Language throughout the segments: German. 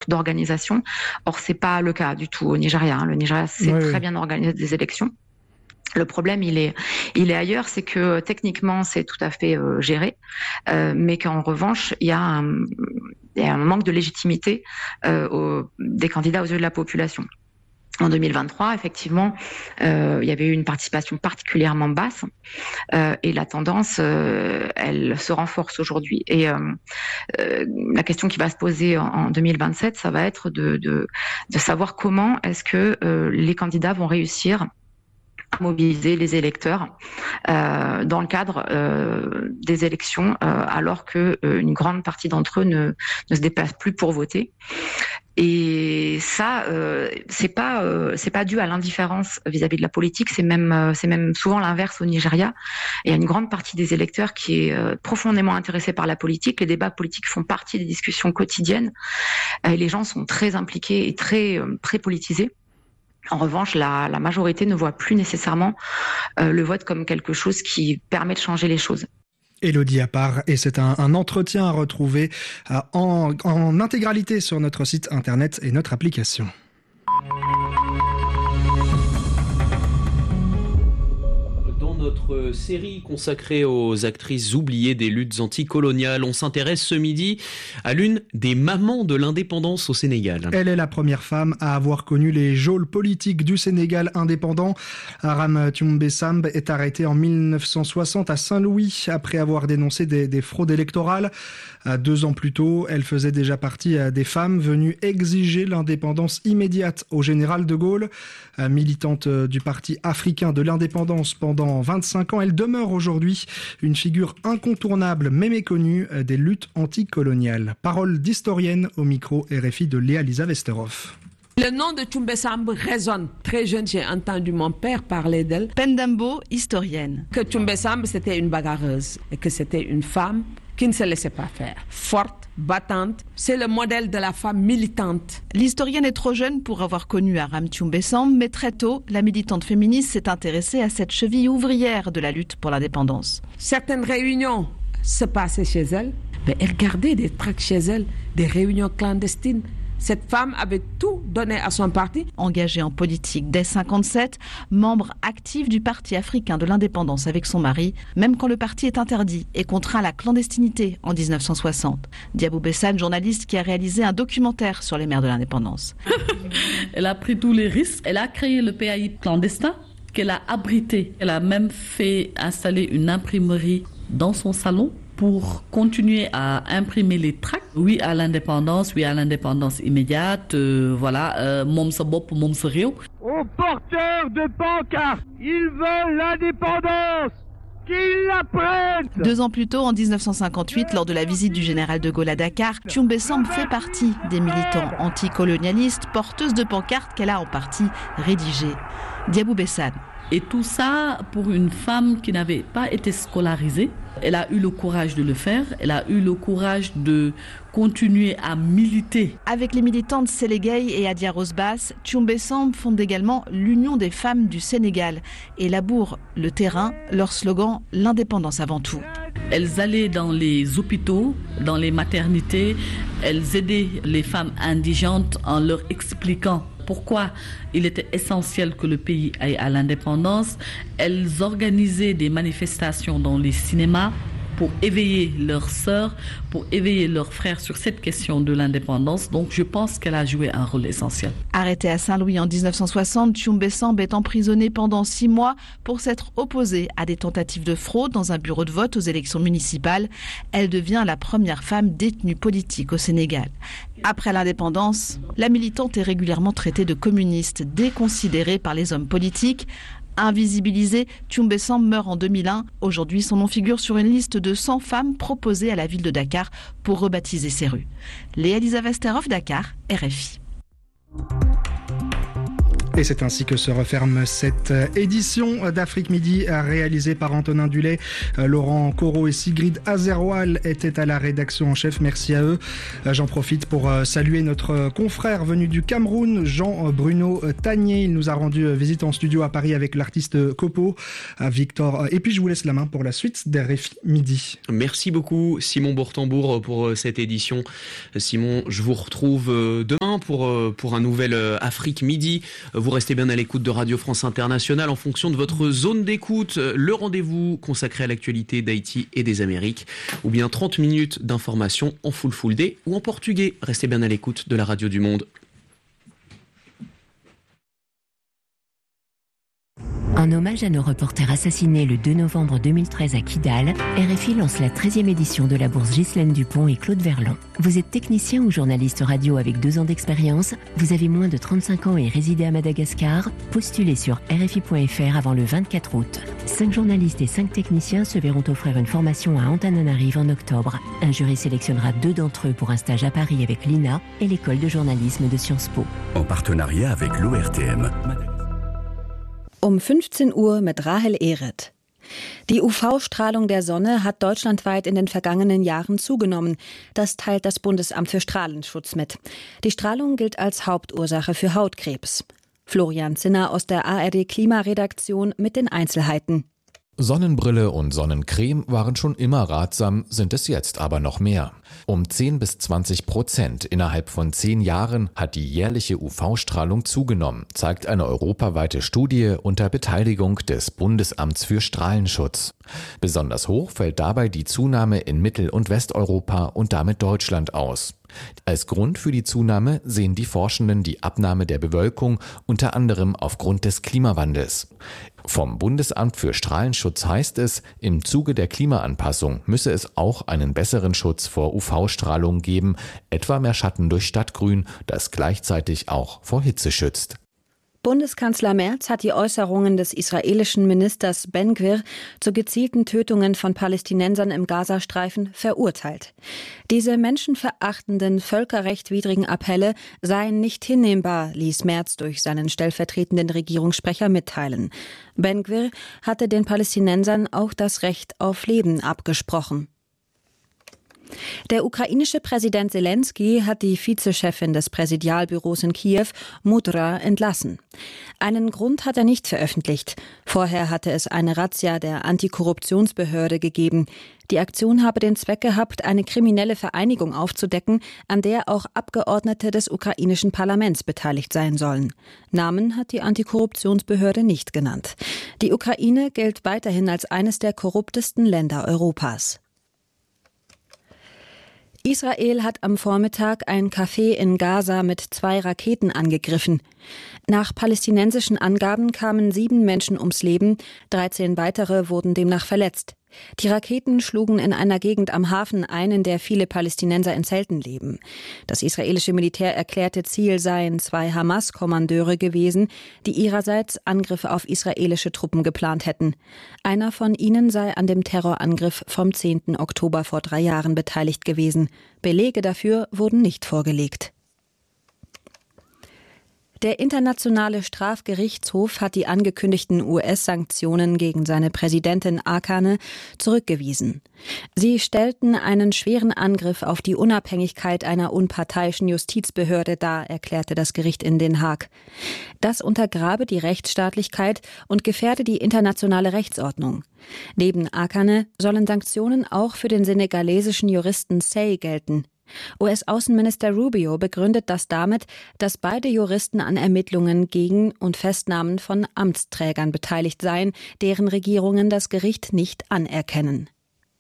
d'organisation. Or, c'est pas le cas du tout au Nigeria. Le Nigeria sait très bien organiser des élections. Le problème, il est ailleurs, c'est que techniquement, c'est tout à fait géré, mais qu'en revanche, il y a un manque de légitimité des candidats aux yeux de la population. En 2023, effectivement, il y avait eu une participation particulièrement basse et la tendance, elle se renforce aujourd'hui. Et la question qui va se poser en 2027, ça va être de savoir comment est-ce que les candidats vont réussir à mobiliser les électeurs dans le cadre des élections, alors que une grande partie d'entre eux ne se déplacent plus pour voter. Et ça, c'est pas dû à l'indifférence vis-à-vis de la politique, c'est même souvent l'inverse au Nigeria. Il y a une grande partie des électeurs qui est profondément intéressée par la politique. Les débats politiques font partie des discussions quotidiennes. Et les gens sont très impliqués et très politisés. En revanche, la majorité ne voit plus nécessairement le vote comme quelque chose qui permet de changer les choses. Élodie Appart, et c'est un entretien à retrouver en intégralité sur notre site internet et notre application. Notre série consacrée aux actrices oubliées des luttes anticoloniales, on s'intéresse ce midi à l'une des mamans de l'indépendance au Sénégal. Elle est la première femme à avoir connu les geôles politiques du Sénégal indépendant. Aram Toumbe Samb est arrêtée en 1960 à Saint-Louis après avoir dénoncé des fraudes électorales. 2 ans plus tôt, elle faisait déjà partie des femmes venues exiger l'indépendance immédiate au général de Gaulle. Militante du Parti africain de l'indépendance pendant 25 ans, elle demeure aujourd'hui une figure incontournable mais méconnue des luttes anticoloniales. Parole d'historienne au micro RFI de Léa-Lisa Westerhoff. Le nom de Toumbe Samb résonne. Très jeune, j'ai entendu mon père parler d'elle. Pendambo, historienne. Que Toumbe Samb, c'était une bagarreuse et que c'était une femme qui ne se laissait pas faire. Forte, battante, c'est le modèle de la femme militante. L'historienne est trop jeune pour avoir connu Aram Toumbe Samb, mais très tôt, la militante féministe s'est intéressée à cette cheville ouvrière de la lutte pour l'indépendance. Certaines réunions se passaient chez elle, mais elle gardait des tracts chez elle, des réunions clandestines. Cette femme avait tout donné à son parti. Engagée en politique dès 1957, membre active du Parti africain de l'indépendance avec son mari, même quand le parti est interdit et contraint à la clandestinité en 1960. Diabou Bessane, journaliste qui a réalisé un documentaire sur les mères de l'indépendance. Elle a pris tous les risques. Elle a créé le PAI clandestin qu'elle a abrité. Elle a même fait installer une imprimerie dans son salon pour continuer à imprimer les tracts. Oui à l'indépendance immédiate, Mom sa bop, mom sa réew. Aux porteurs de pancartes, ils veulent l'indépendance, qu'ils la prennent. 2 ans plus tôt, en 1958, lors de la visite du général de Gaulle à Dakar, Toumbe Samb fait partie des militants anticolonialistes, porteuses de pancartes qu'elle a en partie rédigées. Diabou Bessane. Et tout ça pour une femme qui n'avait pas été scolarisée. Elle a eu le courage de le faire. Elle a eu le courage de continuer à militer. Avec les militantes Sélégué et Adia Rose-Bass, Toumbe Samb fonde également l'Union des femmes du Sénégal et laboure le terrain, leur slogan « L'indépendance avant tout ». Elles allaient dans les hôpitaux, dans les maternités. Elles aidaient les femmes indigentes en leur expliquant pourquoi il était essentiel que le pays aille à l'indépendance. Elles organisaient des manifestations dans les cinémas pour éveiller leurs sœurs, pour éveiller leurs frères sur cette question de l'indépendance. Donc je pense qu'elle a joué un rôle essentiel. Arrêtée à Saint-Louis en 1960, Toumbe Samb est emprisonnée pendant 6 mois pour s'être opposée à des tentatives de fraude dans un bureau de vote aux élections municipales. Elle devient la première femme détenue politique au Sénégal. Après l'indépendance, la militante est régulièrement traitée de communiste, déconsidérée par les hommes politiques. Invisibilisée, Toumbe Samb meurt en 2001. Aujourd'hui, son nom figure sur une liste de 100 femmes proposées à la ville de Dakar pour rebaptiser ses rues. Léa-Lisa Westerhoff, Dakar, RFI. Et c'est ainsi que se referme cette édition d'Afrique Midi réalisée par Antonin Dulay. Laurent Corot et Sigrid Azerwal étaient à la rédaction en chef. Merci à eux. J'en profite pour saluer notre confrère venu du Cameroun, Jean-Bruno Tagné. Il nous a rendu visite en studio à Paris avec l'artiste Copo, Victor. Et puis je vous laisse la main pour la suite d'RFI Midi. Merci beaucoup Simon Bourtambour pour cette édition. Simon, je vous retrouve demain pour un nouvel Afrique Midi. Vous restez bien à l'écoute de Radio France Internationale en fonction de votre zone d'écoute. Le rendez-vous consacré à l'actualité d'Haïti et des Amériques, ou bien 30 minutes d'information en full day ou en portugais. Restez bien à l'écoute de la radio du monde. En hommage à nos reporters assassinés le 2 novembre 2013 à Kidal, RFI lance la 13e édition de la bourse Ghislaine Dupont et Claude Verlon. Vous êtes technicien ou journaliste radio avec 2 ans d'expérience, vous avez moins de 35 ans et résidez à Madagascar, postulez sur RFI.fr avant le 24 août. 5 journalistes et 5 techniciens se verront offrir une formation à Antananarive en octobre. Un jury sélectionnera 2 d'entre eux pour un stage à Paris avec l'INA et l'école de journalisme de Sciences Po. En partenariat avec l'ORTM. 15 Uhr mit Rahel Ehret. Die UV-Strahlung der Sonne hat deutschlandweit in den vergangenen Jahren zugenommen. Das teilt das Bundesamt für Strahlenschutz mit. Die Strahlung gilt als Hauptursache für Hautkrebs. Florian Zinner aus der ARD-Klimaredaktion mit den Einzelheiten. Sonnenbrille und Sonnencreme waren schon immer ratsam, sind es jetzt aber noch mehr. Um 10-20% innerhalb von 10 Jahren hat die jährliche UV-Strahlung zugenommen, zeigt eine europaweite Studie unter Beteiligung des Bundesamts für Strahlenschutz. Besonders hoch fällt dabei die Zunahme in Mittel- und Westeuropa und damit Deutschland aus. Als Grund für die Zunahme sehen die Forschenden die Abnahme der Bewölkung, unter anderem aufgrund des Klimawandels. Vom Bundesamt für Strahlenschutz heißt es, im Zuge der Klimaanpassung müsse es auch einen besseren Schutz vor UV-Strahlung geben, etwa mehr Schatten durch Stadtgrün, das gleichzeitig auch vor Hitze schützt. Bundeskanzler Merz hat die Äußerungen des israelischen Ministers Ben-Gvir zu gezielten Tötungen von Palästinensern im Gazastreifen verurteilt. Diese menschenverachtenden, völkerrechtwidrigen Appelle seien nicht hinnehmbar, ließ Merz durch seinen stellvertretenden Regierungssprecher mitteilen. Ben-Gvir hatte den Palästinensern auch das Recht auf Leben abgesprochen. Der ukrainische Präsident Zelensky hat die Vizechefin des Präsidialbüros in Kiew, Mudra, entlassen. Einen Grund hat er nicht veröffentlicht. Vorher hatte es eine Razzia der Antikorruptionsbehörde gegeben. Die Aktion habe den Zweck gehabt, eine kriminelle Vereinigung aufzudecken, an der auch Abgeordnete des ukrainischen Parlaments beteiligt sein sollen. Namen hat die Antikorruptionsbehörde nicht genannt. Die Ukraine gilt weiterhin als eines der korruptesten Länder Europas. Israel hat am Vormittag ein Café in Gaza mit 2 Raketen angegriffen. Nach palästinensischen Angaben kamen 7 Menschen ums Leben, 13 weitere wurden demnach verletzt. Die Raketen schlugen in einer Gegend am Hafen ein, in der viele Palästinenser in Zelten leben. Das israelische Militär erklärte, Ziel seien 2 Hamas-Kommandeure gewesen, die ihrerseits Angriffe auf israelische Truppen geplant hätten. Einer von ihnen sei an dem Terrorangriff vom 10. Oktober vor 3 Jahren beteiligt gewesen. Belege dafür wurden nicht vorgelegt. Der Internationale Strafgerichtshof hat die angekündigten US-Sanktionen gegen seine Präsidentin Akane zurückgewiesen. Sie stellten einen schweren Angriff auf die Unabhängigkeit einer unparteiischen Justizbehörde dar, erklärte das Gericht in Den Haag. Das untergrabe die Rechtsstaatlichkeit und gefährde die internationale Rechtsordnung. Neben Akane sollen Sanktionen auch für den senegalesischen Juristen Sey gelten. US-Außenminister Rubio begründet das damit, dass beide Juristen an Ermittlungen gegen und Festnahmen von Amtsträgern beteiligt seien, deren Regierungen das Gericht nicht anerkennen.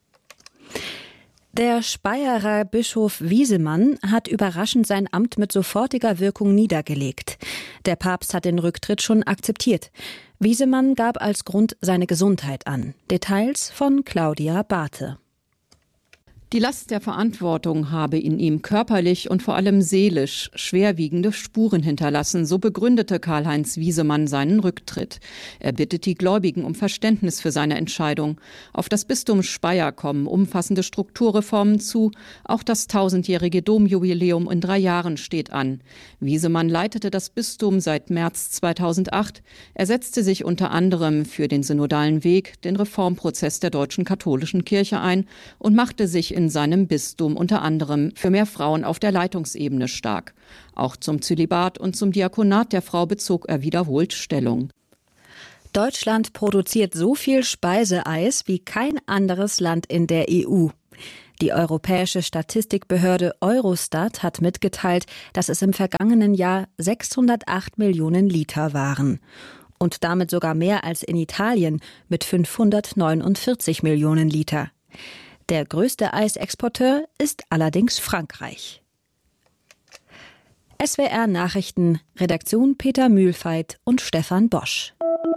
Der Speyerer Bischof Wiesemann hat überraschend sein Amt mit sofortiger Wirkung niedergelegt. Der Papst hat den Rücktritt schon akzeptiert. Wiesemann gab als Grund seine Gesundheit an. Details von Claudia Barthe. Die Last der Verantwortung habe in ihm körperlich und vor allem seelisch schwerwiegende Spuren hinterlassen, so begründete Karl-Heinz Wiesemann seinen Rücktritt. Er bittet die Gläubigen um Verständnis für seine Entscheidung. Auf das Bistum Speyer kommen umfassende Strukturreformen zu. Auch das 1000-jährige Domjubiläum in 3 Jahren steht an. Wiesemann leitete das Bistum seit März 2008. Er setzte sich unter anderem für den synodalen Weg, den Reformprozess der deutschen katholischen Kirche ein und machte sich in seinem Bistum unter anderem für mehr Frauen auf der Leitungsebene stark. Auch zum Zölibat und zum Diakonat der Frau bezog er wiederholt Stellung. Deutschland produziert so viel Speiseeis wie kein anderes Land in der EU. Die europäische Statistikbehörde Eurostat hat mitgeteilt, dass es im vergangenen Jahr 608 Millionen Liter waren. Und damit sogar mehr als in Italien mit 549 Millionen Liter. Der größte Eisexporteur ist allerdings Frankreich. SWR Nachrichten, Redaktion Peter Mühlfeit und Stefan Bosch.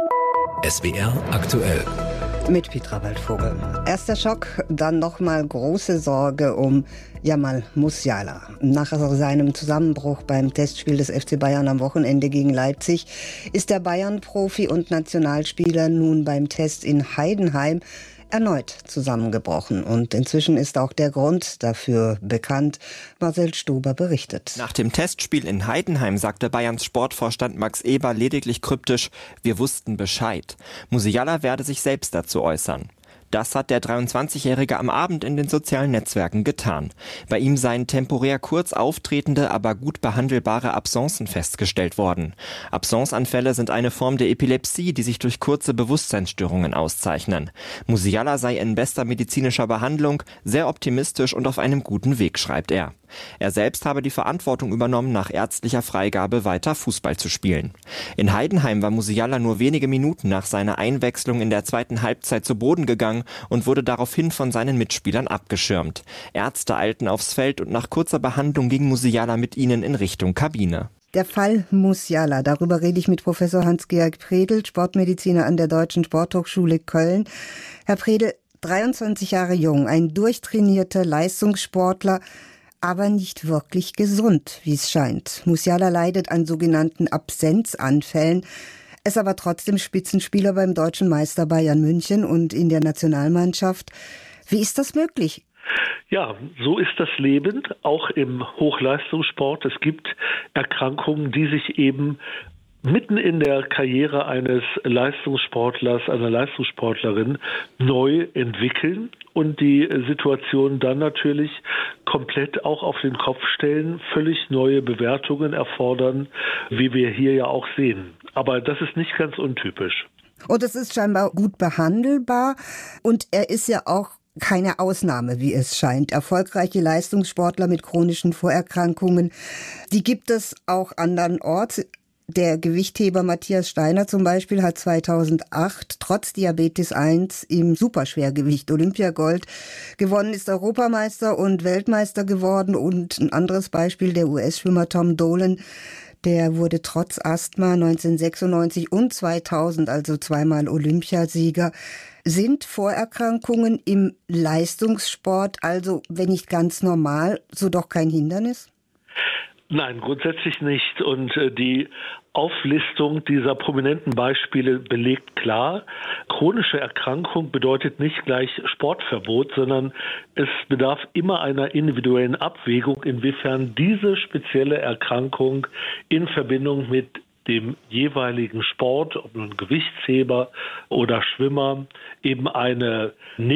SWR aktuell. Mit Petra Waldvogel. Erster Schock, dann nochmal große Sorge um Jamal Musiala. Nach seinem Zusammenbruch beim Testspiel des FC Bayern am Wochenende gegen Leipzig ist der Bayern-Profi und Nationalspieler nun beim Test in Heidenheim erneut zusammengebrochen. Und inzwischen ist auch der Grund dafür bekannt. Marcel Stuber berichtet. Nach dem Testspiel in Heidenheim sagte Bayerns Sportvorstand Max Eber lediglich kryptisch: Wir wussten Bescheid. Musiala werde sich selbst dazu äußern. Das hat der 23-Jährige am Abend in den sozialen Netzwerken getan. Bei ihm seien temporär kurz auftretende, aber gut behandelbare Absencen festgestellt worden. Absenceanfälle sind eine Form der Epilepsie, die sich durch kurze Bewusstseinsstörungen auszeichnen. Musiala sei in bester medizinischer Behandlung, sehr optimistisch und auf einem guten Weg, schreibt er. Er selbst habe die Verantwortung übernommen, nach ärztlicher Freigabe weiter Fußball zu spielen. In Heidenheim war Musiala nur wenige Minuten nach seiner Einwechslung in der zweiten Halbzeit zu Boden gegangen und wurde daraufhin von seinen Mitspielern abgeschirmt. Ärzte eilten aufs Feld und nach kurzer Behandlung ging Musiala mit ihnen in Richtung Kabine. Der Fall Musiala, darüber rede ich mit Professor Hans-Georg Predel, Sportmediziner an der Deutschen Sporthochschule Köln. Herr Predel, 23 Jahre jung, ein durchtrainierter Leistungssportler, aber nicht wirklich gesund, wie es scheint. Musiala leidet an sogenannten Absenzanfällen, ist aber trotzdem Spitzenspieler beim deutschen Meister Bayern München und in der Nationalmannschaft. Wie ist das möglich? Ja, so ist das Leben, auch im Hochleistungssport. Es gibt Erkrankungen, die sich eben mitten in der Karriere eines Leistungssportlers, einer Leistungssportlerin neu entwickeln und die Situation dann natürlich komplett auch auf den Kopf stellen, völlig neue Bewertungen erfordern, wie wir hier ja auch sehen. Aber das ist nicht ganz untypisch. Und es ist scheinbar gut behandelbar und er ist ja auch keine Ausnahme, wie es scheint. Erfolgreiche Leistungssportler mit chronischen Vorerkrankungen, die gibt es auch andernorts. Der Gewichtheber Matthias Steiner zum Beispiel hat 2008 trotz Diabetes 1 im Superschwergewicht Olympiagold gewonnen, ist Europameister und Weltmeister geworden. Und ein anderes Beispiel, der US-Schwimmer Tom Dolan, der wurde trotz Asthma 1996 und 2000, also zweimal Olympiasieger. Sind Vorerkrankungen im Leistungssport also, wenn nicht ganz normal, so doch kein Hindernis? Nein, grundsätzlich nicht. Und die Auflistung dieser prominenten Beispiele belegt klar, chronische Erkrankung bedeutet nicht gleich Sportverbot, sondern es bedarf immer einer individuellen Abwägung, inwiefern diese spezielle Erkrankung in Verbindung mit dem jeweiligen Sport, ob nun Gewichtsheber oder Schwimmer, eben eine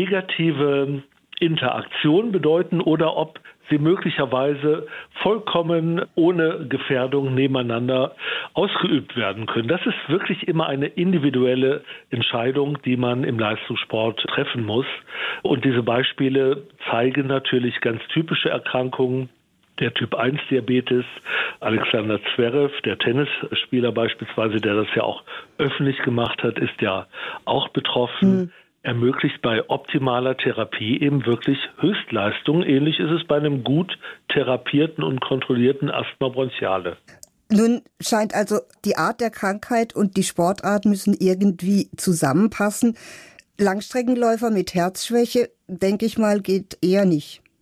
negative Interaktion bedeuten oder ob sie möglicherweise vollkommen ohne Gefährdung nebeneinander ausgeübt werden können. Das ist wirklich immer eine individuelle Entscheidung, die man im Leistungssport treffen muss. Und diese Beispiele zeigen natürlich ganz typische Erkrankungen. Der Typ-1-Diabetes, Alexander Zverev, der Tennisspieler beispielsweise, der das ja auch öffentlich gemacht hat, ist ja auch betroffen. Ermöglicht bei optimaler Therapie eben wirklich Höchstleistung. Ähnlich ist es bei einem gut therapierten und kontrollierten Asthma bronchiale. Nun scheint also die Art der Krankheit und die Sportart müssen irgendwie zusammenpassen. Langstreckenläufer mit Herzschwäche, denke ich mal, geht eher nicht.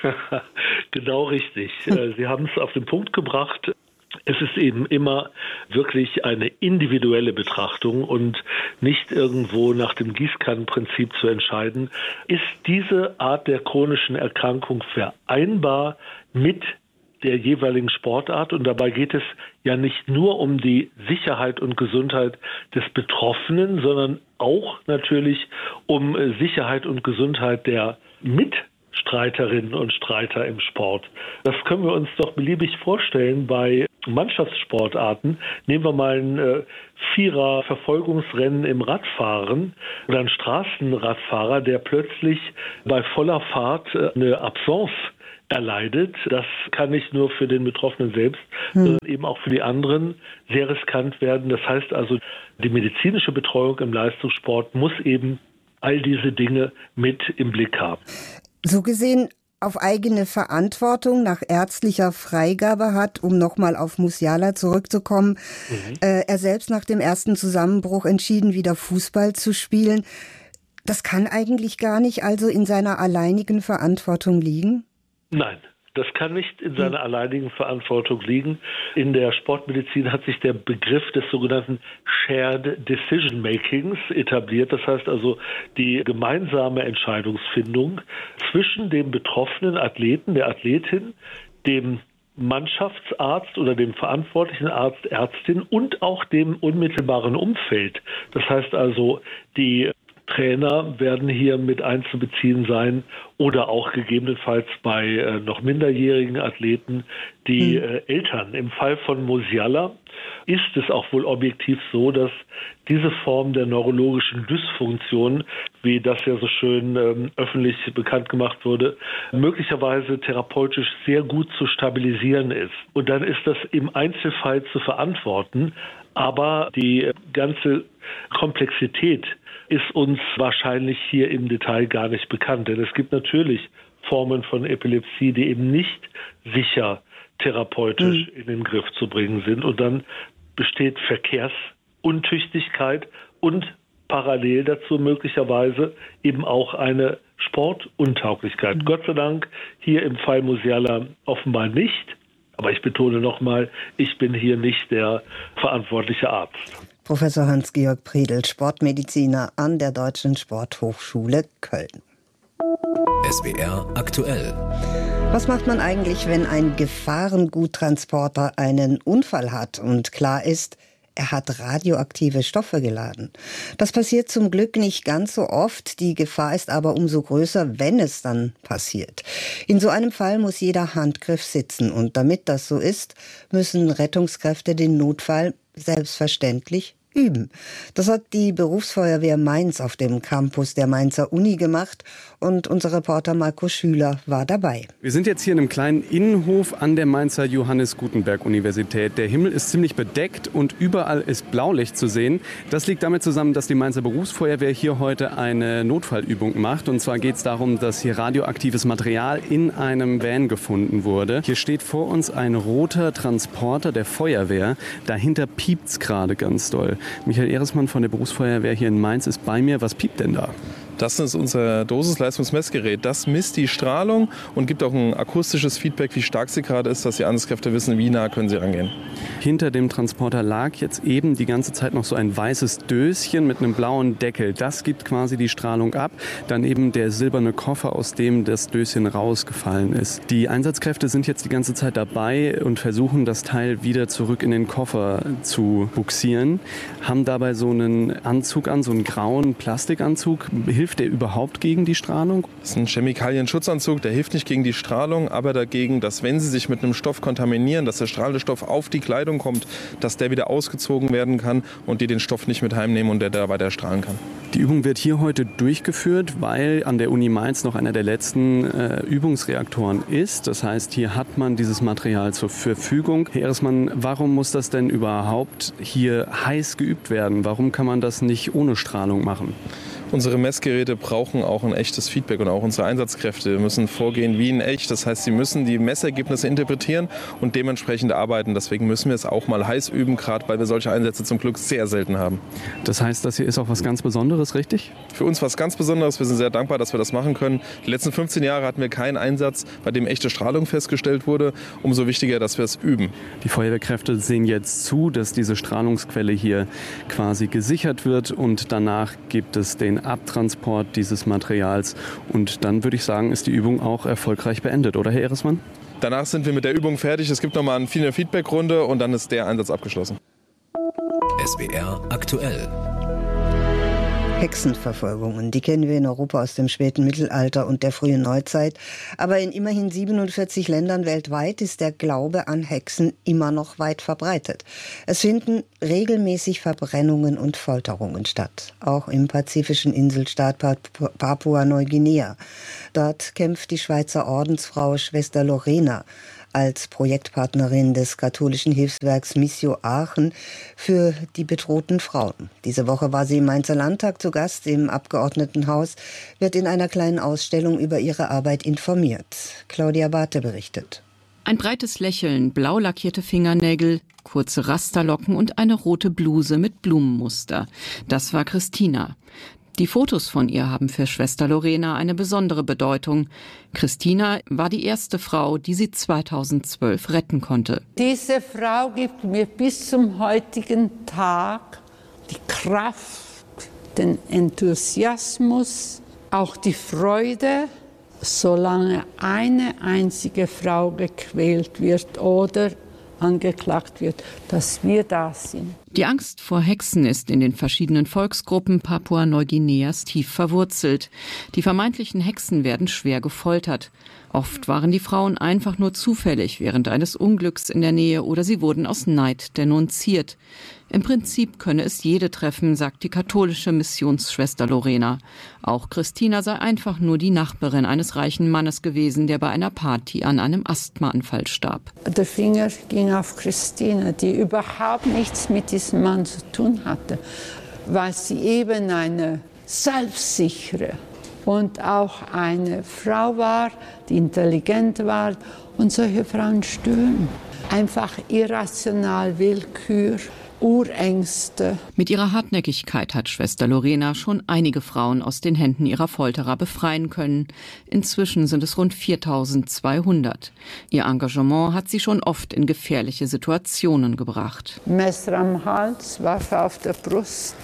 Genau richtig. Sie haben es auf den Punkt gebracht. Es ist eben immer wirklich eine individuelle Betrachtung und nicht irgendwo nach dem Gießkannenprinzip zu entscheiden, ist diese Art der chronischen Erkrankung vereinbar mit der jeweiligen Sportart. Und dabei geht es ja nicht nur um die Sicherheit und Gesundheit des Betroffenen, sondern auch natürlich um Sicherheit und Gesundheit der Mitstreiterinnen und Streiter im Sport. Das können wir uns doch beliebig vorstellen bei Mannschaftssportarten. Nehmen wir mal ein Vierer-Verfolgungsrennen im Radfahren oder einen Straßenradfahrer, der plötzlich bei voller Fahrt eine Absence erleidet. Das kann nicht nur für den Betroffenen selbst, sondern eben auch für die anderen sehr riskant werden. Das heißt also, die medizinische Betreuung im Leistungssport muss eben all diese Dinge mit im Blick haben. So gesehen auf eigene Verantwortung nach ärztlicher Freigabe hat, um nochmal auf Musiala zurückzukommen. Er selbst nach dem ersten Zusammenbruch entschieden, wieder Fußball zu spielen. Das kann eigentlich gar nicht also in seiner alleinigen Verantwortung liegen? Nein, das kann nicht in seiner alleinigen Verantwortung liegen. In der Sportmedizin hat sich der Begriff des sogenannten Shared Decision Makings etabliert. Das heißt also die gemeinsame Entscheidungsfindung zwischen dem betroffenen Athleten, der Athletin, dem Mannschaftsarzt oder dem verantwortlichen Arzt, Ärztin und auch dem unmittelbaren Umfeld. Das heißt also, die Trainer werden hier mit einzubeziehen sein oder auch gegebenenfalls bei noch minderjährigen Athleten die Eltern. Im Fall von Musiala ist es auch wohl objektiv so, dass diese Form der neurologischen Dysfunktion, wie das ja so schön öffentlich bekannt gemacht wurde, möglicherweise therapeutisch sehr gut zu stabilisieren ist. Und dann ist das im Einzelfall zu verantworten, aber die ganze Komplexität ist uns wahrscheinlich hier im Detail gar nicht bekannt. Denn es gibt natürlich Formen von Epilepsie, die eben nicht sicher therapeutisch in den Griff zu bringen sind. Und dann besteht Verkehrsuntüchtigkeit und parallel dazu möglicherweise eben auch eine Sportuntauglichkeit. Gott sei Dank hier im Fall Musiala offenbar nicht. Aber ich betone nochmal, ich bin hier nicht der verantwortliche Arzt. Professor Hans-Georg Priedl, Sportmediziner an der Deutschen Sporthochschule Köln. SWR aktuell. Was macht man eigentlich, wenn ein Gefahrenguttransporter einen Unfall hat und klar ist, er hat radioaktive Stoffe geladen? Das passiert zum Glück nicht ganz so oft. Die Gefahr ist aber umso größer, wenn es dann passiert. In so einem Fall muss jeder Handgriff sitzen. Und damit das so ist, müssen Rettungskräfte den Notfall selbstverständlich üben. Das hat die Berufsfeuerwehr Mainz auf dem Campus der Mainzer Uni gemacht und unser Reporter Marco Schüler war dabei. Wir sind jetzt hier in einem kleinen Innenhof an der Mainzer Johannes Gutenberg Universität. Der Himmel ist ziemlich bedeckt und überall ist Blaulicht zu sehen. Das liegt damit zusammen, dass die Mainzer Berufsfeuerwehr hier heute eine Notfallübung macht. Und zwar geht es darum, dass hier radioaktives Material in einem Van gefunden wurde. Hier steht vor uns ein roter Transporter der Feuerwehr. Dahinter piept's gerade ganz doll. Michael Ehresmann von der Berufsfeuerwehr hier in Mainz ist bei mir. Was piept denn da? Das ist unser Dosisleistungsmessgerät. Das misst die Strahlung und gibt auch ein akustisches Feedback, wie stark sie gerade ist, dass die Einsatzkräfte wissen, wie nah können sie rangehen. Hinter dem Transporter lag jetzt eben die ganze Zeit noch so ein weißes Döschen mit einem blauen Deckel. Das gibt quasi die Strahlung ab. Dann eben der silberne Koffer, aus dem das Döschen rausgefallen ist. Die Einsatzkräfte sind jetzt die ganze Zeit dabei und versuchen, das Teil wieder zurück in den Koffer zu buxieren. Haben dabei so einen Anzug an, so einen grauen Plastikanzug. Hilft der überhaupt gegen die Strahlung? Das ist ein Chemikalienschutzanzug, der hilft nicht gegen die Strahlung, aber dagegen, dass wenn Sie sich mit einem Stoff kontaminieren, dass der strahlende Stoff auf die Kleidung kommt, dass der wieder ausgezogen werden kann und die den Stoff nicht mit heimnehmen und der da weiter strahlen kann. Die Übung wird hier heute durchgeführt, weil an der Uni Mainz noch einer der letzten Übungsreaktoren ist. Das heißt, hier hat man dieses Material zur Verfügung. Herr Ehresmann, warum muss das denn überhaupt hier heiß geübt werden? Warum kann man das nicht ohne Strahlung machen? Unsere Messgeräte brauchen auch ein echtes Feedback und auch unsere Einsatzkräfte müssen vorgehen wie in echt. Das heißt, sie müssen die Messergebnisse interpretieren und dementsprechend arbeiten. Deswegen müssen wir es auch mal heiß üben, gerade weil wir solche Einsätze zum Glück sehr selten haben. Das heißt, das hier ist auch was ganz Besonderes, richtig? Für uns was ganz Besonderes. Wir sind sehr dankbar, dass wir das machen können. Die letzten 15 Jahre hatten wir keinen Einsatz, bei dem echte Strahlung festgestellt wurde. Umso wichtiger, dass wir es üben. Die Feuerwehrkräfte sehen jetzt zu, dass diese Strahlungsquelle hier quasi gesichert wird und danach gibt es den Abtransport dieses Materials. Und dann würde ich sagen, ist die Übung auch erfolgreich beendet, oder Herr Ehresmann? Danach sind wir mit der Übung fertig. Es gibt nochmal eine Feedbackrunde und dann ist der Einsatz abgeschlossen. SWR aktuell. Hexenverfolgungen, die kennen wir in Europa aus dem späten Mittelalter und der frühen Neuzeit. Aber in immerhin 47 Ländern weltweit ist der Glaube an Hexen immer noch weit verbreitet. Es finden regelmäßig Verbrennungen und Folterungen statt. Auch im pazifischen Inselstaat Papua-Neuguinea. Dort kämpft die Schweizer Ordensfrau Schwester Lorena als Projektpartnerin des katholischen Hilfswerks Missio Aachen für die bedrohten Frauen. Diese Woche war sie im Mainzer Landtag zu Gast im Abgeordnetenhaus, wird in einer kleinen Ausstellung über ihre Arbeit informiert. Claudia Barthe berichtet. Ein breites Lächeln, blau lackierte Fingernägel, kurze Rasterlocken und eine rote Bluse mit Blumenmuster. Das war Christina. Die Fotos von ihr haben für Schwester Lorena eine besondere Bedeutung. Christina war die erste Frau, die sie 2012 retten konnte. Diese Frau gibt mir bis zum heutigen Tag die Kraft, den Enthusiasmus, auch die Freude, solange eine einzige Frau gequält wird oder angeklagt wird, dass wir da sind. Die Angst vor Hexen ist in den verschiedenen Volksgruppen Papua-Neuguineas tief verwurzelt. Die vermeintlichen Hexen werden schwer gefoltert. Oft waren die Frauen einfach nur zufällig während eines Unglücks in der Nähe oder sie wurden aus Neid denunziert. Im Prinzip könne es jede treffen, sagt die katholische Missionsschwester Lorena. Auch Christina sei einfach nur die Nachbarin eines reichen Mannes gewesen, der bei einer Party an einem Asthmaanfall starb. Der Finger ging auf Christina, die überhaupt nichts mit diesem Mann zu tun hatte, weil sie eben eine selbstsichere und auch eine Frau war, die intelligent war. Und solche Frauen stören. Einfach irrational, Willkür, Urängste. Mit ihrer Hartnäckigkeit hat Schwester Lorena schon einige Frauen aus den Händen ihrer Folterer befreien können. Inzwischen sind es rund 4.200. Ihr Engagement hat sie schon oft in gefährliche Situationen gebracht. Messer am Hals, Waffe auf der Brust,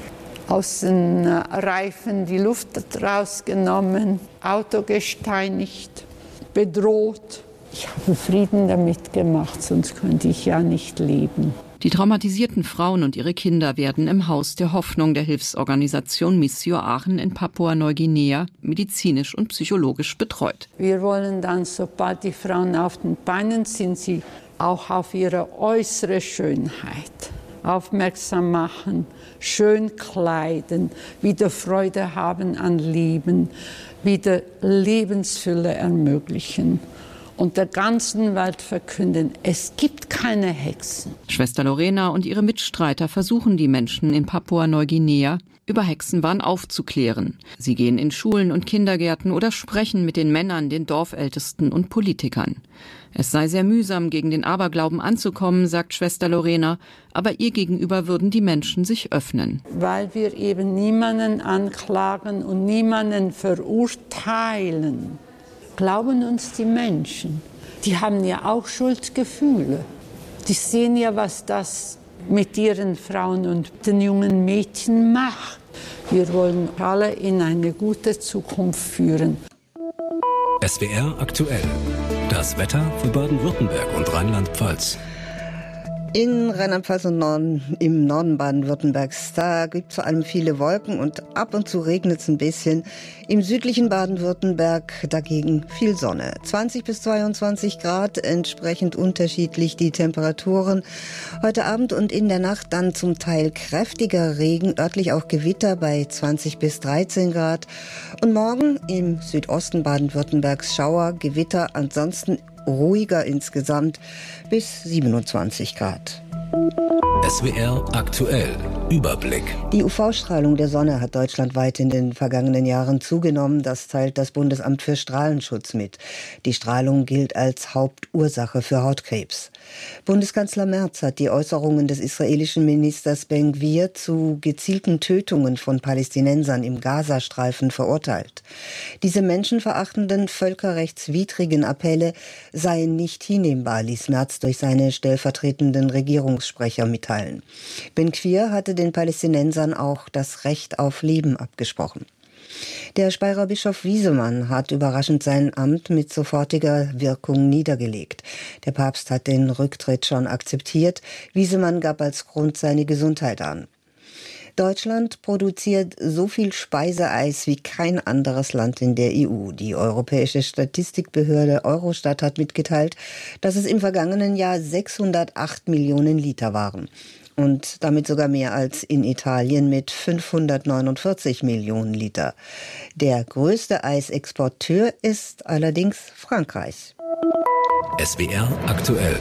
aus den Reifen die Luft rausgenommen, Auto gesteinigt, bedroht. Ich habe Frieden damit gemacht, sonst könnte ich ja nicht leben. Die traumatisierten Frauen und ihre Kinder werden im Haus der Hoffnung der Hilfsorganisation Missio Aachen in Papua-Neuguinea medizinisch und psychologisch betreut. Wir wollen dann, sobald die Frauen auf den Beinen sind, sie auch auf ihre äußere Schönheit aufmerksam machen, schön kleiden, wieder Freude haben an Leben, wieder Lebensfülle ermöglichen. Und der ganzen Welt verkünden, es gibt keine Hexen. Schwester Lorena und ihre Mitstreiter versuchen die Menschen in Papua-Neuguinea über Hexenwahn aufzuklären. Sie gehen in Schulen und Kindergärten oder sprechen mit den Männern, den Dorfältesten und Politikern. Es sei sehr mühsam, gegen den Aberglauben anzukommen, sagt Schwester Lorena, aber ihr gegenüber würden die Menschen sich öffnen. Weil wir eben niemanden anklagen und niemanden verurteilen, glauben uns die Menschen. Die haben ja auch Schuldgefühle. Die sehen ja, was das mit ihren Frauen und den jungen Mädchen macht. Wir wollen alle in eine gute Zukunft führen. SWR aktuell. Das Wetter für Baden-Württemberg und Rheinland-Pfalz. In Rheinland-Pfalz und im Norden Baden-Württembergs, da gibt es vor allem viele Wolken und ab und zu regnet es ein bisschen. Im südlichen Baden-Württemberg dagegen viel Sonne. 20 bis 22 Grad, entsprechend unterschiedlich die Temperaturen. Heute Abend und in der Nacht dann zum Teil kräftiger Regen, örtlich auch Gewitter bei 20 bis 13 Grad. Und morgen im Südosten Baden-Württembergs Schauer, Gewitter, ansonsten ruhiger insgesamt bis 27 Grad. SWR aktuell. Überblick. Die UV-Strahlung der Sonne hat deutschlandweit in den vergangenen Jahren zugenommen. Das teilt das Bundesamt für Strahlenschutz mit. Die Strahlung gilt als Hauptursache für Hautkrebs. Bundeskanzler Merz hat die Äußerungen des israelischen Ministers Ben-Gvir zu gezielten Tötungen von Palästinensern im Gazastreifen verurteilt. Diese menschenverachtenden, völkerrechtswidrigen Appelle seien nicht hinnehmbar, ließ Merz durch seine stellvertretenden Regierungssprecher mitteilen. Ben-Gvir hatte den Palästinensern auch das Recht auf Leben abgesprochen. Der Speyerer Bischof Wiesemann hat überraschend sein Amt mit sofortiger Wirkung niedergelegt. Der Papst hat den Rücktritt schon akzeptiert. Wiesemann gab als Grund seine Gesundheit an. Deutschland produziert so viel Speiseeis wie kein anderes Land in der EU. Die europäische Statistikbehörde Eurostat hat mitgeteilt, dass es im vergangenen Jahr 608 Millionen Liter waren. Und damit sogar mehr als in Italien mit 549 Millionen Liter. Der größte Eisexporteur ist allerdings Frankreich. SWR aktuell.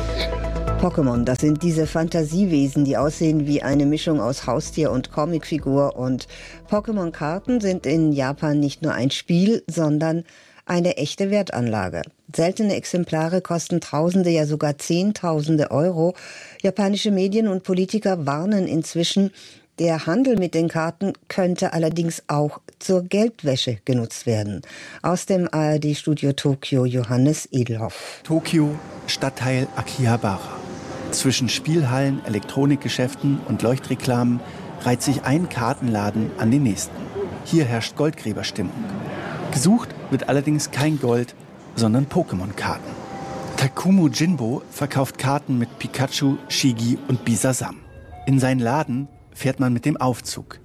Pokémon, das sind diese Fantasiewesen, die aussehen wie eine Mischung aus Haustier und Comicfigur. Und Pokémon-Karten sind in Japan nicht nur ein Spiel, sondern eine echte Wertanlage. Seltene Exemplare kosten Tausende, ja sogar Zehntausende Euro. Japanische Medien und Politiker warnen inzwischen, der Handel mit den Karten könnte allerdings auch zur Geldwäsche genutzt werden. Aus dem ARD-Studio Tokio Johannes Edelhoff. Tokio, Stadtteil Akihabara. Zwischen Spielhallen, Elektronikgeschäften und Leuchtreklamen reiht sich ein Kartenladen an den nächsten. Hier herrscht Goldgräberstimmung. Gesucht wird allerdings kein Gold, sondern Pokémon-Karten. Takumu Jinbo verkauft Karten mit Pikachu, Shigi und Bisasam. In seinen Laden fährt man mit dem Aufzug.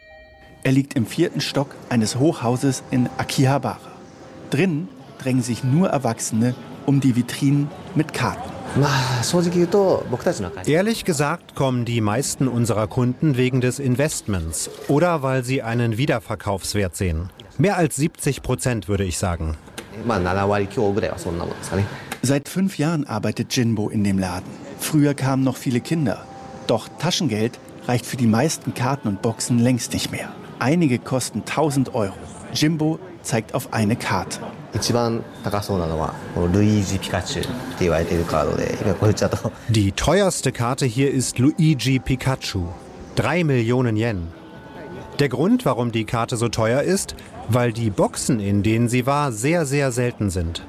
Er liegt im 4. Stock eines Hochhauses in Akihabara. Drinnen drängen sich nur Erwachsene um die Vitrinen mit Karten. Ehrlich gesagt kommen die meisten unserer Kunden wegen des Investments oder weil sie einen Wiederverkaufswert sehen. Mehr als 70%, würde ich sagen. Seit 5 Jahren arbeitet Jinbo in dem Laden. Früher kamen noch viele Kinder. Doch Taschengeld reicht für die meisten Karten und Boxen längst nicht mehr. Einige kosten 1.000 Euro. Jinbo zeigt auf eine Karte. Die teuerste Karte hier ist Luigi Pikachu. 3 Millionen Yen. Der Grund, warum die Karte so teuer ist, weil die Boxen, in denen sie war, sehr, sehr selten sind.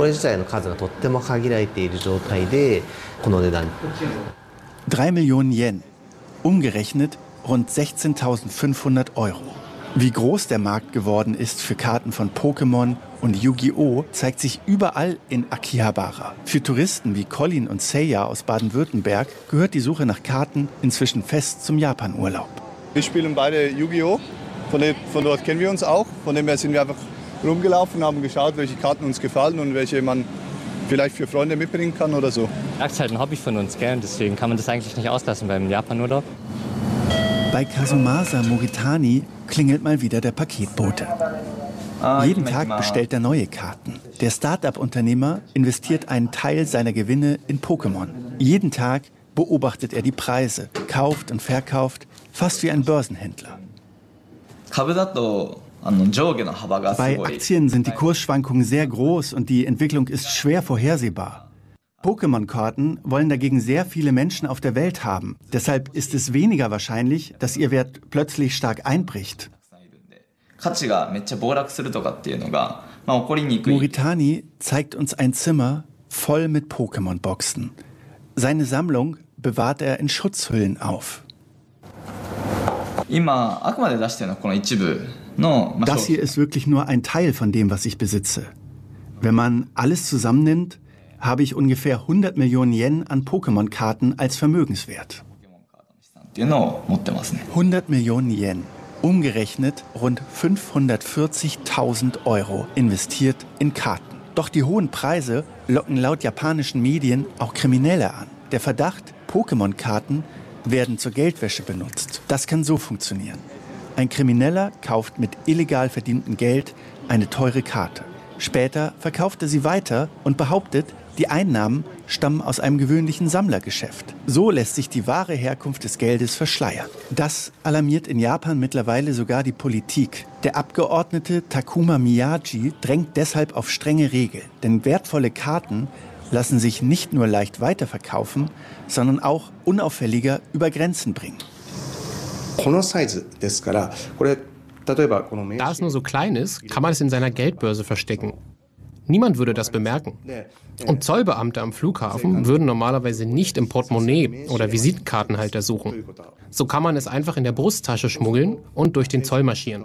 3 Millionen Yen. Umgerechnet rund 16.500 Euro. Wie groß der Markt geworden ist für Karten von Pokémon und Yu-Gi-Oh! Zeigt sich überall in Akihabara. Für Touristen wie Colin und Seiya aus Baden-Württemberg gehört die Suche nach Karten inzwischen fest zum Japan-Urlaub. Wir spielen beide Yu-Gi-Oh! Von dort kennen wir uns auch. Von dem her sind wir einfach rumgelaufen, haben geschaut, welche Karten uns gefallen und welche man vielleicht für Freunde mitbringen kann oder so. Das ist halt ein Hobby von uns, gell? Deswegen kann man das eigentlich nicht auslassen beim Japan-Urlaub. Bei Kazumasa Moritani klingelt mal wieder der Paketbote. Jeden Tag bestellt er neue Karten. Der Start-up-Unternehmer investiert einen Teil seiner Gewinne in Pokémon. Jeden Tag beobachtet er die Preise, kauft und verkauft, fast wie ein Börsenhändler. Bei Aktien sind die Kursschwankungen sehr groß und die Entwicklung ist schwer vorhersehbar. Pokémon-Karten wollen dagegen sehr viele Menschen auf der Welt haben. Deshalb ist es weniger wahrscheinlich, dass ihr Wert plötzlich stark einbricht. Moritani zeigt uns ein Zimmer voll mit Pokémon-Boxen. Seine Sammlung bewahrt er in Schutzhüllen auf. Das hier ist wirklich nur ein Teil von dem, was ich besitze. Wenn man alles zusammennimmt, habe ich ungefähr 100 Millionen Yen an Pokémon-Karten als Vermögenswert. 100 Millionen Yen, umgerechnet rund 540.000 Euro investiert in Karten. Doch die hohen Preise locken laut japanischen Medien auch Kriminelle an. Der Verdacht, Pokémon-Karten werden zur Geldwäsche benutzt. Das kann so funktionieren. Ein Krimineller kauft mit illegal verdientem Geld eine teure Karte. Später verkauft er sie weiter und behauptet, Die Einnahmen stammen aus einem gewöhnlichen Sammlergeschäft. So lässt sich die wahre Herkunft des Geldes verschleiern. Das alarmiert in Japan mittlerweile sogar die Politik. Der Abgeordnete Takuma Miyagi drängt deshalb auf strenge Regeln. Denn wertvolle Karten lassen sich nicht nur leicht weiterverkaufen, sondern auch unauffälliger über Grenzen bringen. Da es nur so klein ist, kann man es in seiner Geldbörse verstecken. Niemand würde das bemerken. Und Zollbeamte am Flughafen würden normalerweise nicht im Portemonnaie oder Visitenkartenhalter suchen. So kann man es einfach in der Brusttasche schmuggeln und durch den Zoll marschieren.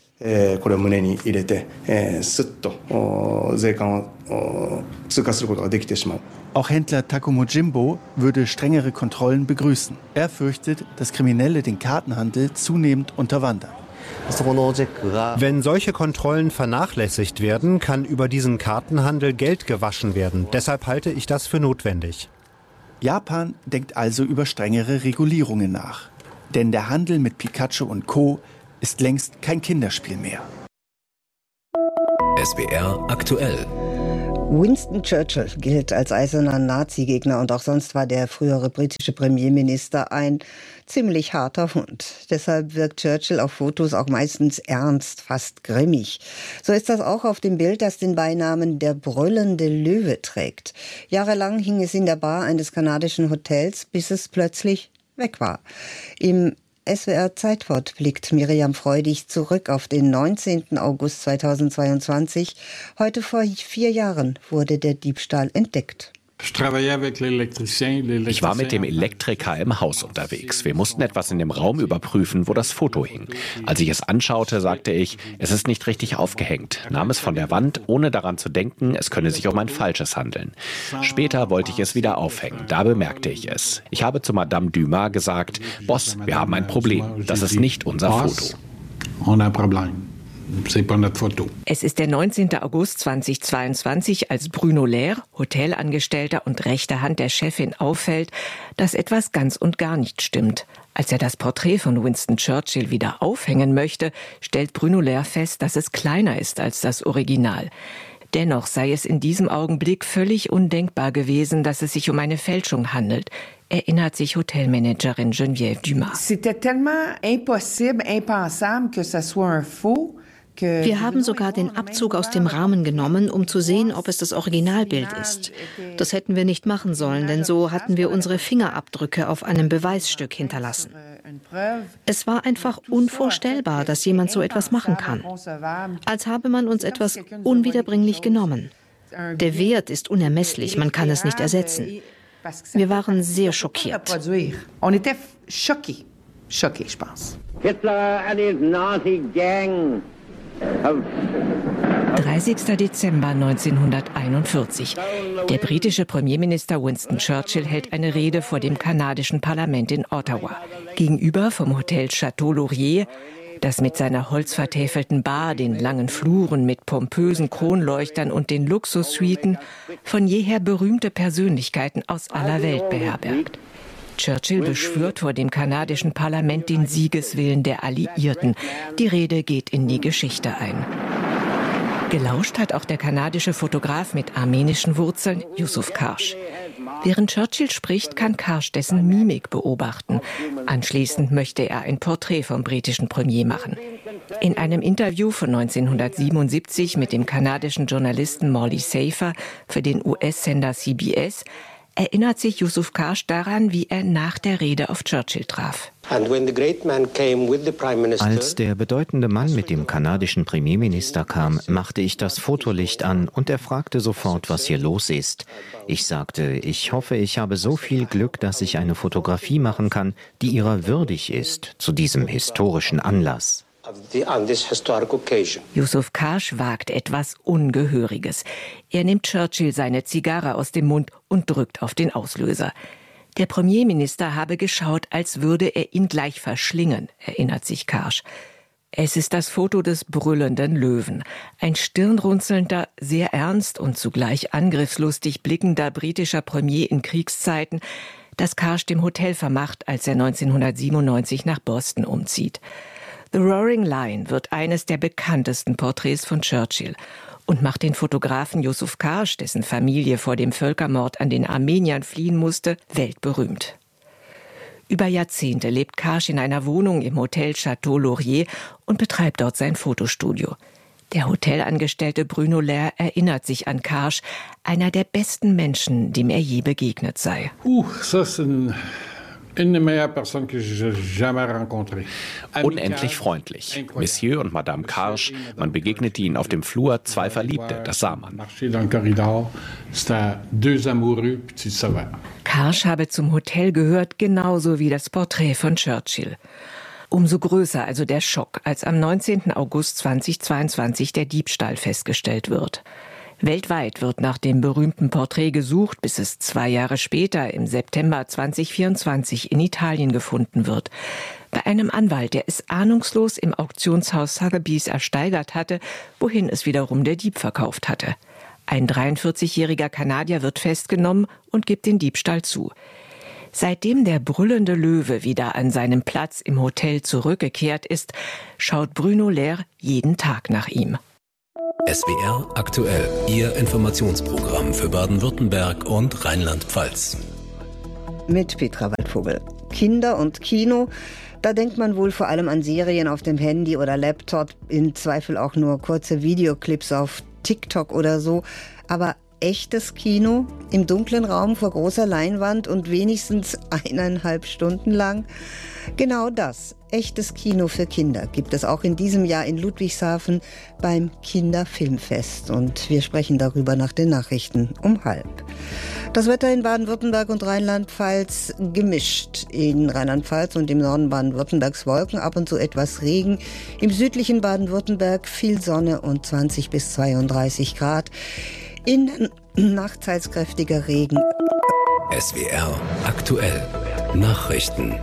Auch Händler Takumo Jimbo würde strengere Kontrollen begrüßen. Er fürchtet, dass Kriminelle den Kartenhandel zunehmend unterwandern. Wenn solche Kontrollen vernachlässigt werden, kann über diesen Kartenhandel Geld gewaschen werden. Deshalb halte ich das für notwendig. Japan denkt also über strengere Regulierungen nach. Denn der Handel mit Pikachu und Co. ist längst kein Kinderspiel mehr. SWR aktuell. Winston Churchill gilt als eiserner Nazi-Gegner und auch sonst war der frühere britische Premierminister ein ziemlich harter Hund. Deshalb wirkt Churchill auf Fotos auch meistens ernst, fast grimmig. So ist das auch auf dem Bild, das den Beinamen der brüllende Löwe trägt. Jahrelang hing es in der Bar eines kanadischen Hotels, bis es plötzlich weg war. Im SWR Zeitwort blickt Miriam Freudig zurück auf den 19. August 2022. Heute vor 4 Jahren wurde der Diebstahl entdeckt. Ich war mit dem Elektriker im Haus unterwegs. Wir mussten etwas in dem Raum überprüfen, wo das Foto hing. Als ich es anschaute, sagte ich, es ist nicht richtig aufgehängt, nahm es von der Wand, ohne daran zu denken, es könne sich um ein falsches handeln. Später wollte ich es wieder aufhängen, da bemerkte ich es. Ich habe zu Madame Dumas gesagt, Boss, wir haben ein Problem, das ist nicht unser Foto. Es ist der 19. August 2022, als Bruno Lehr, Hotelangestellter und rechte Hand der Chefin, auffällt, dass etwas ganz und gar nicht stimmt. Als er das Porträt von Winston Churchill wieder aufhängen möchte, stellt Bruno Lehr fest, dass es kleiner ist als das Original. Dennoch sei es in diesem Augenblick völlig undenkbar gewesen, dass es sich um eine Fälschung handelt, erinnert sich Hotelmanagerin Geneviève Dumas. C'était tellement impossible, impensable que ça soit un faux. Wir haben sogar den Abzug aus dem Rahmen genommen, um zu sehen, ob es das Originalbild ist. Das hätten wir nicht machen sollen, denn so hatten wir unsere Fingerabdrücke auf einem Beweisstück hinterlassen. Es war einfach unvorstellbar, dass jemand so etwas machen kann. Als habe man uns etwas unwiederbringlich genommen. Der Wert ist unermesslich, man kann es nicht ersetzen. Wir waren sehr schockiert. Hitler and his Nazi gang. 30. Dezember 1941. Der britische Premierminister Winston Churchill hält eine Rede vor dem kanadischen Parlament in Ottawa. Gegenüber vom Hotel Chateau Laurier, das mit seiner holzvertäfelten Bar, den langen Fluren mit pompösen Kronleuchtern und den Luxussuiten von jeher berühmte Persönlichkeiten aus aller Welt beherbergt. Churchill beschwört vor dem kanadischen Parlament den Siegeswillen der Alliierten. Die Rede geht in die Geschichte ein. Gelauscht hat auch der kanadische Fotograf mit armenischen Wurzeln, Yusuf Karsh. Während Churchill spricht, kann Karsh dessen Mimik beobachten. Anschließend möchte er ein Porträt vom britischen Premier machen. In einem Interview von 1977 mit dem kanadischen Journalisten Morley Safer für den US-Sender CBS erinnert sich Yusuf Karsh daran, wie er nach der Rede auf Churchill traf. Als der bedeutende Mann mit dem kanadischen Premierminister kam, machte ich das Fotolicht an und er fragte sofort, was hier los ist. Ich sagte, ich hoffe, ich habe so viel Glück, dass ich eine Fotografie machen kann, die ihrer würdig ist zu diesem historischen Anlass. Yusuf Karsh wagt etwas Ungehöriges. Er nimmt Churchill seine Zigarre aus dem Mund und drückt auf den Auslöser. Der Premierminister habe geschaut, als würde er ihn gleich verschlingen, erinnert sich Karsh. Es ist das Foto des brüllenden Löwen. Ein stirnrunzelnder, sehr ernst und zugleich angriffslustig blickender britischer Premier in Kriegszeiten, das Karsh dem Hotel vermacht, als er 1997 nach Boston umzieht. The Roaring Lion wird eines der bekanntesten Porträts von Churchill. und macht den Fotografen Yusuf Karsh, dessen Familie vor dem Völkermord an den Armeniern fliehen musste, weltberühmt. Über Jahrzehnte lebt Karsh in einer Wohnung im Hotel Château Laurier und betreibt dort sein Fotostudio. Der Hotelangestellte Bruno Lair erinnert sich an Karsh, einer der besten Menschen, dem er je begegnet sei. Unendlich freundlich. Monsieur und Madame Karsh, man begegnete ihnen auf dem Flur, zwei Verliebte, das sah man. Karsh habe zum Hotel gehört, genauso wie das Porträt von Churchill. Umso größer also der Schock, als am 19. August 2022 der Diebstahl festgestellt wird. Weltweit wird nach dem berühmten Porträt gesucht, bis es 2 Jahre später, im September 2024, in Italien gefunden wird. Bei einem Anwalt, der es ahnungslos im Auktionshaus Sotheby's ersteigert hatte, wohin es wiederum der Dieb verkauft hatte. Ein 43-jähriger Kanadier wird festgenommen und gibt den Diebstahl zu. Seitdem der brüllende Löwe wieder an seinem Platz im Hotel zurückgekehrt ist, schaut Bruno Lair jeden Tag nach ihm. SWR aktuell, Ihr Informationsprogramm für Baden-Württemberg und Rheinland-Pfalz. Mit Petra Waldvogel. Kinder und Kino, da denkt man wohl vor allem an Serien auf dem Handy oder Laptop, im Zweifel auch nur kurze Videoclips auf TikTok oder so. Aber echtes Kino im dunklen Raum vor großer Leinwand und wenigstens 1,5 Stunden lang? Genau das, echtes Kino für Kinder, gibt es auch in diesem Jahr in Ludwigshafen beim Kinderfilmfest. Und wir sprechen darüber nach den Nachrichten um 12:30. Das Wetter in Baden-Württemberg und Rheinland-Pfalz gemischt. In Rheinland-Pfalz und im Norden Baden-Württembergs Wolken, ab und zu etwas Regen. Im südlichen Baden-Württemberg viel Sonne und 20 bis 32 Grad. In der Nacht teils kräftiger Regen. SWR aktuell. Nachrichten.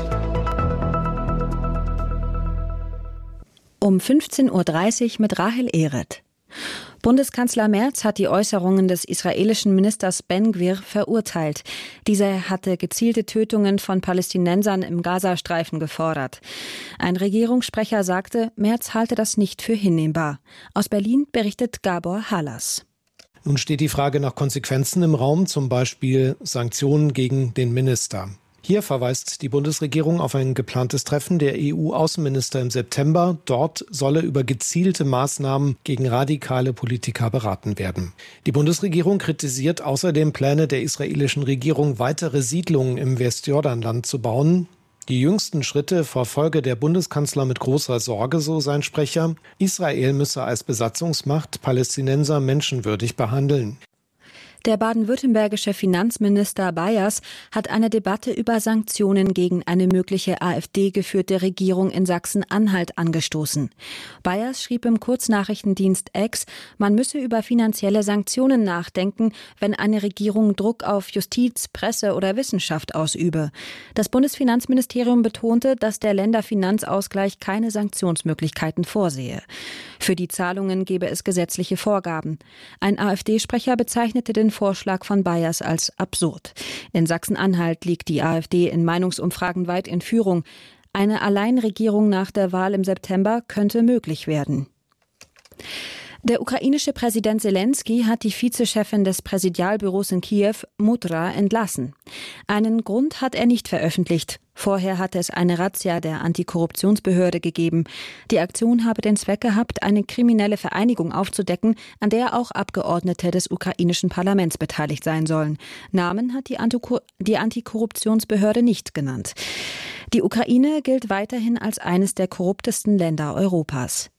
Um 15:30 Uhr mit Rahel Ehret. Bundeskanzler Merz hat die Äußerungen des israelischen Ministers Ben-Gvir verurteilt. Dieser hatte gezielte Tötungen von Palästinensern im Gazastreifen gefordert. Ein Regierungssprecher sagte, Merz halte das nicht für hinnehmbar. Aus Berlin berichtet Gabor Halas. Nun steht die Frage nach Konsequenzen im Raum, zum Beispiel Sanktionen gegen den Minister. Hier verweist die Bundesregierung auf ein geplantes Treffen der EU-Außenminister im September. Dort solle über gezielte Maßnahmen gegen radikale Politiker beraten werden. Die Bundesregierung kritisiert außerdem Pläne der israelischen Regierung, weitere Siedlungen im Westjordanland zu bauen. Die jüngsten Schritte verfolge der Bundeskanzler mit großer Sorge, so sein Sprecher. Israel müsse als Besatzungsmacht Palästinenser menschenwürdig behandeln. Der baden-württembergische Finanzminister Bayers hat eine Debatte über Sanktionen gegen eine mögliche AfD-geführte Regierung in Sachsen-Anhalt angestoßen. Bayers schrieb im Kurznachrichtendienst X, man müsse über finanzielle Sanktionen nachdenken, wenn eine Regierung Druck auf Justiz, Presse oder Wissenschaft ausübe. Das Bundesfinanzministerium betonte, dass der Länderfinanzausgleich keine Sanktionsmöglichkeiten vorsehe. Für die Zahlungen gebe es gesetzliche Vorgaben. Ein AfD-Sprecher bezeichnete den Vorschlag von Bayers als absurd. In Sachsen-Anhalt liegt die AfD in Meinungsumfragen weit in Führung. Eine Alleinregierung nach der Wahl im September könnte möglich werden. Der ukrainische Präsident Selenskyj hat die Vizechefin des Präsidialbüros in Kiew, Mutra, entlassen. Einen Grund hat er nicht veröffentlicht. Vorher hatte es eine Razzia der Antikorruptionsbehörde gegeben. Die Aktion habe den Zweck gehabt, eine kriminelle Vereinigung aufzudecken, an der auch Abgeordnete des ukrainischen Parlaments beteiligt sein sollen. Namen hat die Antikorruptionsbehörde nicht genannt. Die Ukraine gilt weiterhin als eines der korruptesten Länder Europas.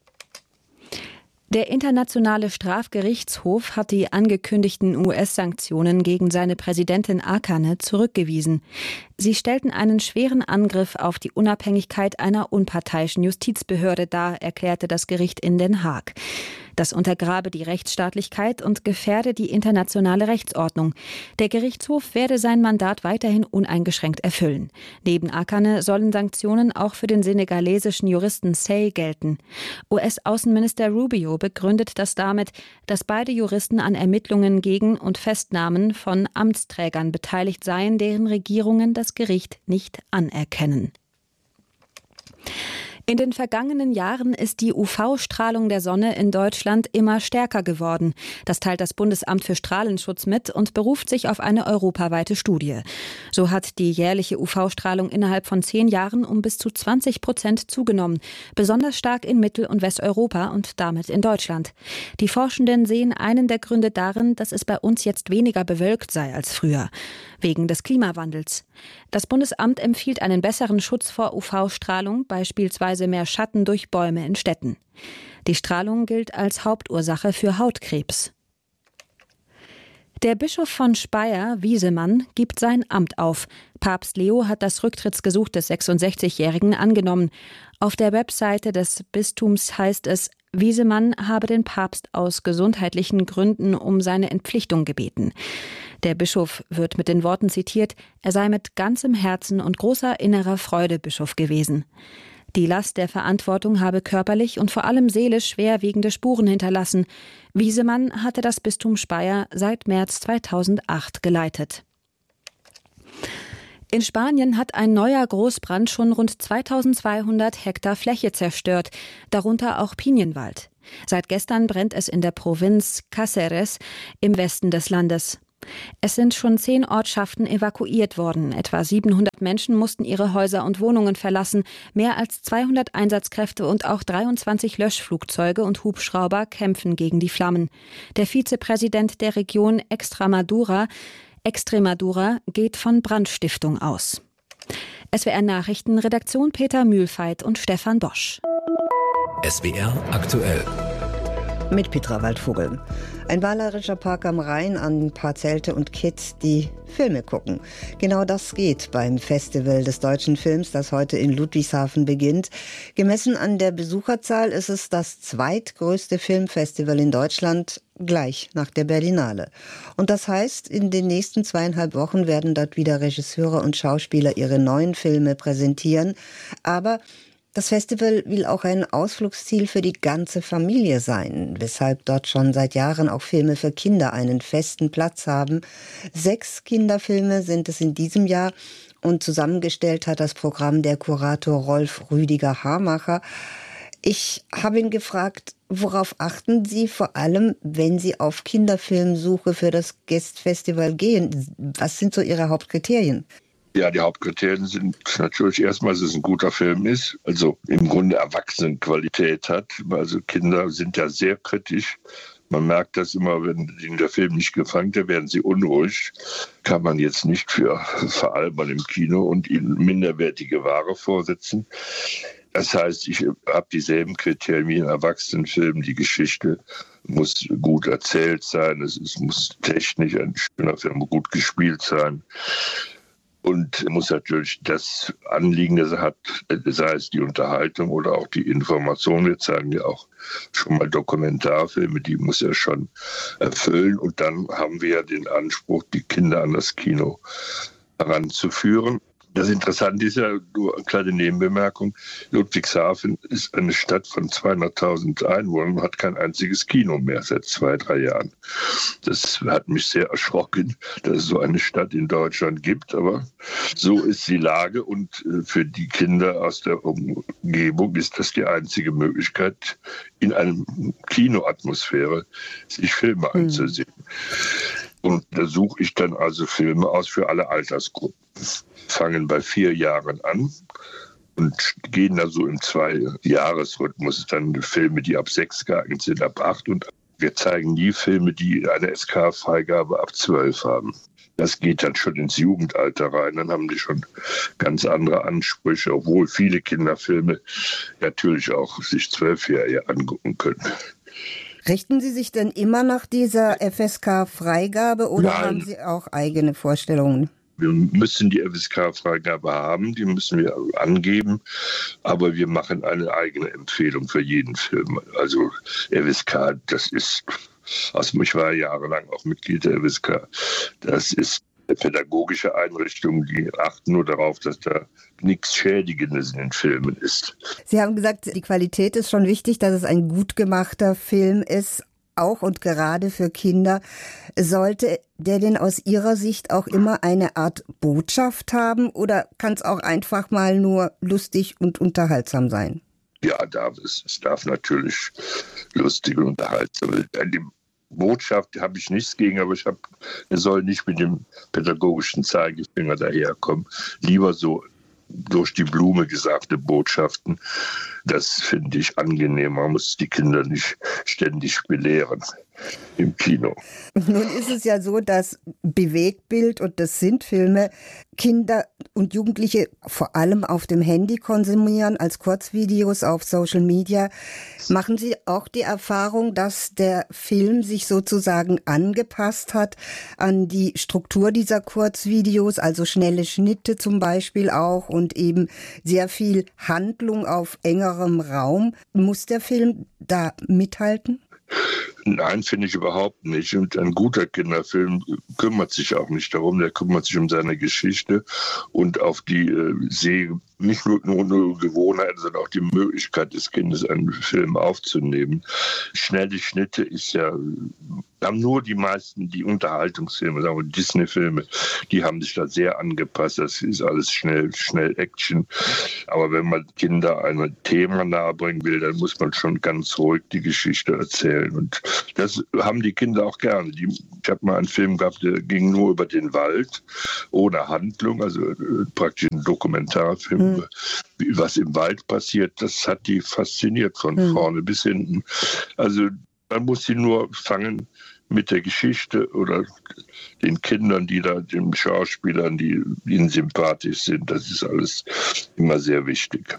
Der Internationale Strafgerichtshof hat die angekündigten US-Sanktionen gegen seine Präsidentin Akane zurückgewiesen. Sie stellten einen schweren Angriff auf die Unabhängigkeit einer unparteiischen Justizbehörde dar, erklärte das Gericht in Den Haag. Das untergrabe die Rechtsstaatlichkeit und gefährde die internationale Rechtsordnung. Der Gerichtshof werde sein Mandat weiterhin uneingeschränkt erfüllen. Neben Akane sollen Sanktionen auch für den senegalesischen Juristen Sey gelten. US-Außenminister Rubio begründet das damit, dass beide Juristen an Ermittlungen gegen und Festnahmen von Amtsträgern beteiligt seien, deren Regierungen das Gericht nicht anerkennen. In den vergangenen Jahren ist die UV-Strahlung der Sonne in Deutschland immer stärker geworden. Das teilt das Bundesamt für Strahlenschutz mit und beruft sich auf eine europaweite Studie. So hat die jährliche UV-Strahlung innerhalb von 10 Jahren um bis zu 20% zugenommen. Besonders stark in Mittel- und Westeuropa und damit in Deutschland. Die Forschenden sehen einen der Gründe darin, dass es bei uns jetzt weniger bewölkt sei als früher. Wegen des Klimawandels. Das Bundesamt empfiehlt einen besseren Schutz vor UV-Strahlung, beispielsweise mehr Schatten durch Bäume in Städten. Die Strahlung gilt als Hauptursache für Hautkrebs. Der Bischof von Speyer, Wiesemann, gibt sein Amt auf. Papst Leo hat das Rücktrittsgesuch des 66-Jährigen angenommen. Auf der Webseite des Bistums heißt es, Wiesemann habe den Papst aus gesundheitlichen Gründen um seine Entpflichtung gebeten. Der Bischof wird mit den Worten zitiert, er sei mit ganzem Herzen und großer innerer Freude Bischof gewesen. Die Last der Verantwortung habe körperlich und vor allem seelisch schwerwiegende Spuren hinterlassen. Wiesemann hatte das Bistum Speyer seit März 2008 geleitet. In Spanien hat ein neuer Großbrand schon rund 2200 Hektar Fläche zerstört, darunter auch Pinienwald. Seit gestern brennt es in der Provinz Cáceres im Westen des Landes. Es sind schon 10 Ortschaften evakuiert worden. Etwa 700 Menschen mussten ihre Häuser und Wohnungen verlassen. Mehr als 200 Einsatzkräfte und auch 23 Löschflugzeuge und Hubschrauber kämpfen gegen die Flammen. Der Vizepräsident der Region Extremadura geht von Brandstiftung aus. SWR Nachrichten, Redaktion Peter Mühlfeit und Stefan Bosch. SWR aktuell. Mit Petra Waldvogel. Ein wahlerischer Park am Rhein, ein paar Zelte und Kids, die Filme gucken. Genau das geht beim Festival des deutschen Films, das heute in Ludwigshafen beginnt. Gemessen an der Besucherzahl ist es das zweitgrößte Filmfestival in Deutschland, gleich nach der Berlinale. Und das heißt, in den nächsten 2,5 Wochen werden dort wieder Regisseure und Schauspieler ihre neuen Filme präsentieren. Aber das Festival will auch ein Ausflugsziel für die ganze Familie sein, weshalb dort schon seit Jahren auch Filme für Kinder einen festen Platz haben. 6 Kinderfilme sind es in diesem Jahr und zusammengestellt hat das Programm der Kurator Rolf Rüdiger Hamacher. Ich habe ihn gefragt, worauf achten Sie vor allem, wenn Sie auf Kinderfilmsuche für das Festival gehen? Was sind so Ihre Hauptkriterien? Ja, die Hauptkriterien sind natürlich erstmal, dass es ein guter Film ist, also im Grunde Erwachsenenqualität hat. Also Kinder sind ja sehr kritisch. Man merkt das immer, wenn ihnen der Film nicht gefällt, da werden sie unruhig. Kann man jetzt nicht für veralbern im Kino und ihnen minderwertige Ware vorsetzen. Das heißt, ich habe dieselben Kriterien wie in Erwachsenenfilmen. Die Geschichte muss gut erzählt sein, es muss technisch ein schöner Film, gut gespielt sein. Und muss natürlich das Anliegen, das er hat, sei es die Unterhaltung oder auch die Information. Wir zeigen ja auch schon mal Dokumentarfilme, die muss er schon erfüllen. Und dann haben wir ja den Anspruch, die Kinder an das Kino heranzuführen. Das Interessante ist ja, nur eine kleine Nebenbemerkung, Ludwigshafen ist eine Stadt von 200.000 Einwohnern und hat kein einziges Kino mehr seit 2-3 Jahren. Das hat mich sehr erschrocken, dass es so eine Stadt in Deutschland gibt, aber so ist die Lage und für die Kinder aus der Umgebung ist das die einzige Möglichkeit, in einer Kinoatmosphäre sich Filme anzusehen. Und da suche ich dann also Filme aus für alle Altersgruppen. Fangen bei 4 Jahren an und gehen da so im 2-Jahres-Rhythmus. Dann Filme, die ab 6 geeignet sind, ab 8. Und wir zeigen die Filme, die eine SK-Freigabe ab 12 haben. Das geht dann schon ins Jugendalter rein. Dann haben die schon ganz andere Ansprüche, obwohl viele Kinderfilme natürlich auch sich 12-Jährige angucken können. Richten Sie sich denn immer nach dieser FSK-Freigabe oder Nein. haben Sie auch eigene Vorstellungen? Wir müssen die FSK-Freigabe haben, die müssen wir angeben, aber wir machen eine eigene Empfehlung für jeden Film. Also FSK, das ist, also ich war jahrelang auch Mitglied der FSK, das ist eine pädagogische Einrichtung, die achten nur darauf, dass da nichts Schädigendes in den Filmen ist. Sie haben gesagt, die Qualität ist schon wichtig, dass es ein gut gemachter Film ist. Auch und gerade für Kinder. Sollte der denn aus Ihrer Sicht auch immer eine Art Botschaft haben oder kann es auch einfach mal nur lustig und unterhaltsam sein? Ja, es darf natürlich lustig und unterhaltsam sein. Die Botschaft habe ich nichts gegen, aber er soll nicht mit dem pädagogischen Zeigefinger daherkommen. Lieber so durch die Blume gesagte Botschaften. Das finde ich angenehm. Man muss die Kinder nicht ständig belehren im Kino. Nun ist es ja so, dass Bewegtbild, und das sind Filme, Kinder und Jugendliche vor allem auf dem Handy konsumieren, als Kurzvideos auf Social Media. Machen Sie auch die Erfahrung, dass der Film sich sozusagen angepasst hat an die Struktur dieser Kurzvideos, also schnelle Schnitte zum Beispiel auch und eben sehr viel Handlung auf engerem Raum? Muss der Film da mithalten? Nein, finde ich überhaupt nicht. Und ein guter Kinderfilm kümmert sich auch nicht darum. Der kümmert sich um seine Geschichte und auf die nicht nur Gewohnheit, sondern auch die Möglichkeit des Kindes, einen Film aufzunehmen. Schnelle Schnitte haben nur die meisten, die Unterhaltungsfilme, sagen wir Disney-Filme, die haben sich da sehr angepasst. Das ist alles schnell Action. Aber wenn man Kinder ein Thema nahebringen will, dann muss man schon ganz ruhig die Geschichte erzählen. Und das haben die Kinder auch gerne. Ich habe mal einen Film gehabt, der ging nur über den Wald, ohne Handlung, also praktisch ein Dokumentarfilm, was im Wald passiert. Das hat die fasziniert von vorne bis hinten. Also man muss sie nur fangen mit der Geschichte oder den Kindern, den Schauspielern, die ihnen sympathisch sind. Das ist alles immer sehr wichtig.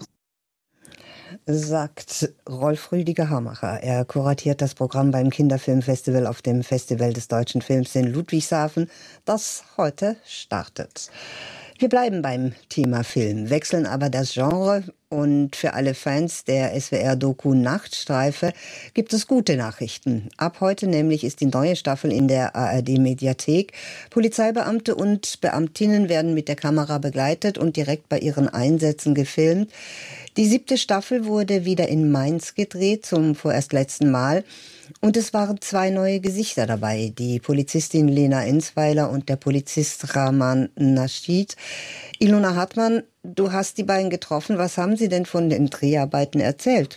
Sagt Rolf Rüdiger-Hamacher. Er kuratiert das Programm beim Kinderfilmfestival auf dem Festival des Deutschen Films in Ludwigshafen, das heute startet. Wir bleiben beim Thema Film, wechseln aber das Genre, und für alle Fans der SWR-Doku Nachtstreife gibt es gute Nachrichten. Ab heute nämlich ist die neue Staffel in der ARD-Mediathek. Polizeibeamte und Beamtinnen werden mit der Kamera begleitet und direkt bei ihren Einsätzen gefilmt. Die 7. Staffel wurde wieder in Mainz gedreht, zum vorerst letzten Mal. Und es waren 2 neue Gesichter dabei, die Polizistin Lena Enzweiler und der Polizist Rahman Nasheed. Ilona Hartmann, du hast die beiden getroffen. Was haben sie denn von den Dreharbeiten erzählt?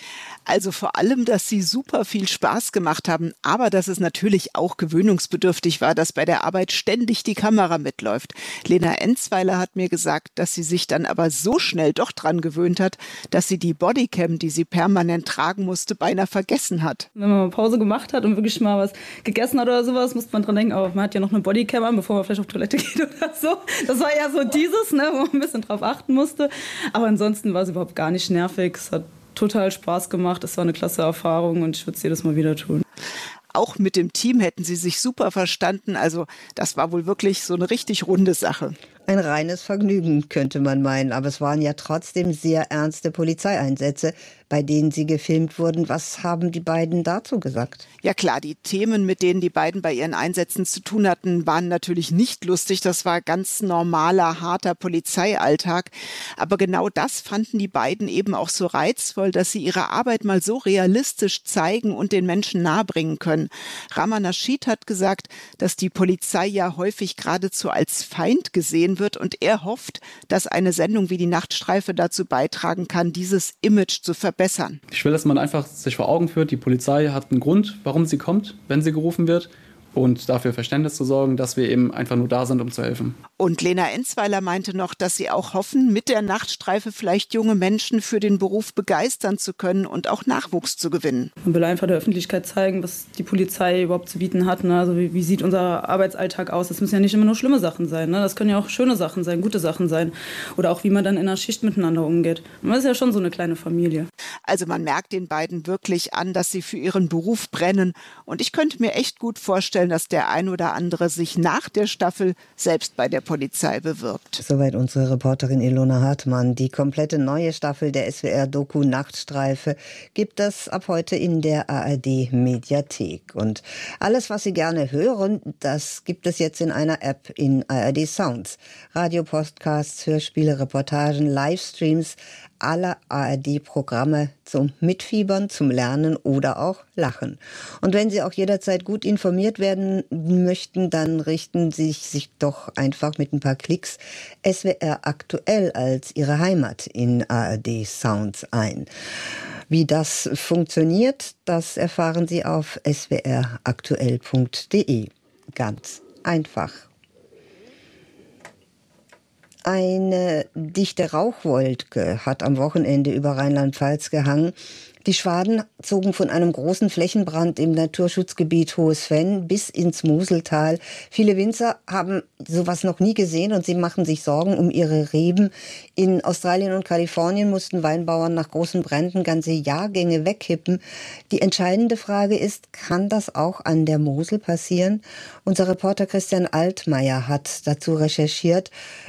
Also vor allem, dass sie super viel Spaß gemacht haben, aber dass es natürlich auch gewöhnungsbedürftig war, dass bei der Arbeit ständig die Kamera mitläuft. Lena Enzweiler hat mir gesagt, dass sie sich dann aber so schnell doch dran gewöhnt hat, dass sie die Bodycam, die sie permanent tragen musste, beinahe vergessen hat. Wenn man mal Pause gemacht hat und wirklich mal was gegessen hat oder sowas, musste man dran denken, oh, man hat ja noch eine Bodycam an, bevor man vielleicht auf Toilette geht oder so. Das war ja so dieses, wo man ein bisschen drauf achten musste. Aber ansonsten war es überhaupt gar nicht nervig. Es hat total Spaß gemacht. Es war eine klasse Erfahrung und ich würde es jedes Mal wieder tun. Auch mit dem Team hätten sie sich super verstanden. Also das war wohl wirklich so eine richtig runde Sache. Ein reines Vergnügen, könnte man meinen. Aber es waren ja trotzdem sehr ernste Polizeieinsätze, bei denen sie gefilmt wurden. Was haben die beiden dazu gesagt? Ja klar, die Themen, mit denen die beiden bei ihren Einsätzen zu tun hatten, waren natürlich nicht lustig. Das war ganz normaler, harter Polizeialltag. Aber genau das fanden die beiden eben auch so reizvoll, dass sie ihre Arbeit mal so realistisch zeigen und den Menschen nahebringen können. Rahman Nasheed hat gesagt, dass die Polizei ja häufig geradezu als Feind gesehen wird und er hofft, dass eine Sendung wie die Nachtstreife dazu beitragen kann, dieses Image zu verbessern. Ich will, dass man einfach sich vor Augen führt, die Polizei hat einen Grund, warum sie kommt, wenn sie gerufen wird. Und dafür Verständnis zu sorgen, dass wir eben einfach nur da sind, um zu helfen. Und Lena Enzweiler meinte noch, dass sie auch hoffen, mit der Nachtstreife vielleicht junge Menschen für den Beruf begeistern zu können und auch Nachwuchs zu gewinnen. Man will einfach der Öffentlichkeit zeigen, was die Polizei überhaupt zu bieten hat. Also wie sieht unser Arbeitsalltag aus? Das müssen ja nicht immer nur schlimme Sachen sein. Das können ja auch schöne Sachen sein, gute Sachen sein. Oder auch, wie man dann in einer Schicht miteinander umgeht. Man ist ja schon so eine kleine Familie. Also man merkt den beiden wirklich an, dass sie für ihren Beruf brennen. Und ich könnte mir echt gut vorstellen, dass der ein oder andere sich nach der Staffel selbst bei der Polizei bewirbt. Soweit unsere Reporterin Ilona Hartmann. Die komplette neue Staffel der SWR-Doku Nachtstreife gibt es ab heute in der ARD-Mediathek. Und alles, was Sie gerne hören, das gibt es jetzt in einer App in ARD Sounds. Radio-Podcasts, Hörspiele, Reportagen, Livestreams, aller ARD-Programme zum Mitfiebern, zum Lernen oder auch Lachen. Und wenn Sie auch jederzeit gut informiert werden möchten, dann richten Sie sich doch einfach mit ein paar Klicks SWR aktuell als Ihre Heimat in ARD Sounds ein. Wie das funktioniert, das erfahren Sie auf swraktuell.de. Ganz einfach. Eine dichte Rauchwolke hat am Wochenende über Rheinland-Pfalz gehangen. Die Schwaden zogen von einem großen Flächenbrand im Naturschutzgebiet Hohes Venn bis ins Moseltal. Viele Winzer haben sowas noch nie gesehen und sie machen sich Sorgen um ihre Reben. In Australien und Kalifornien mussten Weinbauern nach großen Bränden ganze Jahrgänge wegkippen. Die entscheidende Frage ist, kann das auch an der Mosel passieren? Unser Reporter Christian Altmaier hat dazu recherchiert.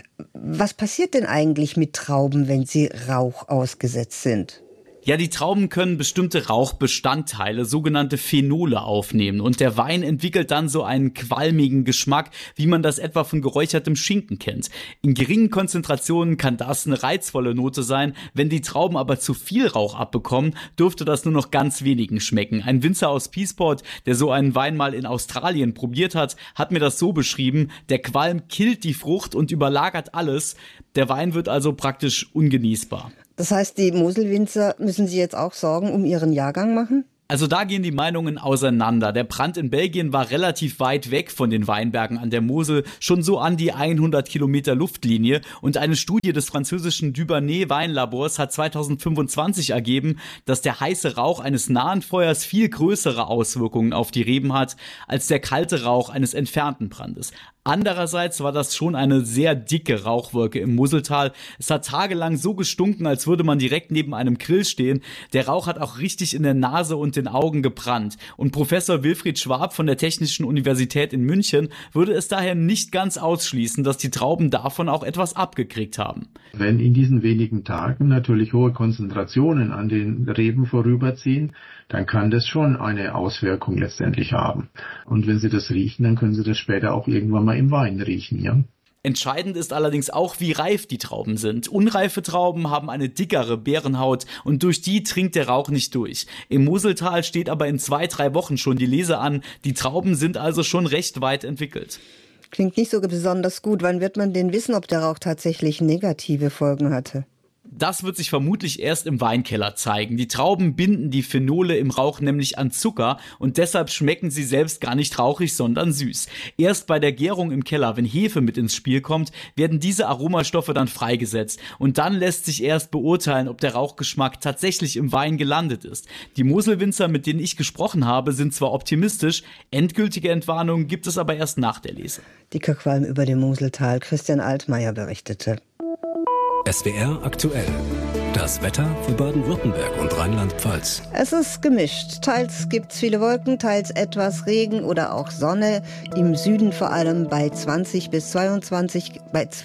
Was passiert denn eigentlich mit Trauben, wenn sie Rauch ausgesetzt sind? Ja, die Trauben können bestimmte Rauchbestandteile, sogenannte Phenole, aufnehmen und der Wein entwickelt dann so einen qualmigen Geschmack, wie man das etwa von geräuchertem Schinken kennt. In geringen Konzentrationen kann das eine reizvolle Note sein, wenn die Trauben aber zu viel Rauch abbekommen, dürfte das nur noch ganz wenigen schmecken. Ein Winzer aus Peaceport, der so einen Wein mal in Australien probiert hat mir das so beschrieben: Der Qualm killt die Frucht und überlagert alles. Der Wein wird also praktisch ungenießbar. Das heißt, die Moselwinzer müssen sich jetzt auch Sorgen um ihren Jahrgang machen? Also da gehen die Meinungen auseinander. Der Brand in Belgien war relativ weit weg von den Weinbergen an der Mosel, schon so an die 100 Kilometer Luftlinie. Und eine Studie des französischen Dubernay Weinlabors hat 2025 ergeben, dass der heiße Rauch eines nahen Feuers viel größere Auswirkungen auf die Reben hat, als der kalte Rauch eines entfernten Brandes. Andererseits war das schon eine sehr dicke Rauchwolke im Moseltal. Es hat tagelang so gestunken, als würde man direkt neben einem Grill stehen. Der Rauch hat auch richtig in der Nase und den Augen gebrannt. Und Professor Wilfried Schwab von der Technischen Universität in München würde es daher nicht ganz ausschließen, dass die Trauben davon auch etwas abgekriegt haben. Wenn in diesen wenigen Tagen natürlich hohe Konzentrationen an den Reben vorüberziehen, dann kann das schon eine Auswirkung letztendlich haben. Und wenn Sie das riechen, dann können Sie das später auch irgendwann mal im Wein riechen, ja. Entscheidend ist allerdings auch, wie reif die Trauben sind. Unreife Trauben haben eine dickere Beerenhaut und durch die dringt der Rauch nicht durch. Im Moseltal steht aber in 2-3 Wochen schon die Lese an. Die Trauben sind also schon recht weit entwickelt. Klingt nicht so besonders gut. Wann wird man denn wissen, ob der Rauch tatsächlich negative Folgen hatte? Das wird sich vermutlich erst im Weinkeller zeigen. Die Trauben binden die Phenole im Rauch nämlich an Zucker und deshalb schmecken sie selbst gar nicht rauchig, sondern süß. Erst bei der Gärung im Keller, wenn Hefe mit ins Spiel kommt, werden diese Aromastoffe dann freigesetzt und dann lässt sich erst beurteilen, ob der Rauchgeschmack tatsächlich im Wein gelandet ist. Die Moselwinzer, mit denen ich gesprochen habe, sind zwar optimistisch, endgültige Entwarnungen gibt es aber erst nach der Lese. Dicker Qualm über dem Moseltal. Christian Altmaier berichtete. SWR aktuell. Das Wetter für Baden-Württemberg und Rheinland-Pfalz. Es ist gemischt. Teils gibt es viele Wolken, teils etwas Regen oder auch Sonne. Im Süden vor allem bei 20 bis 32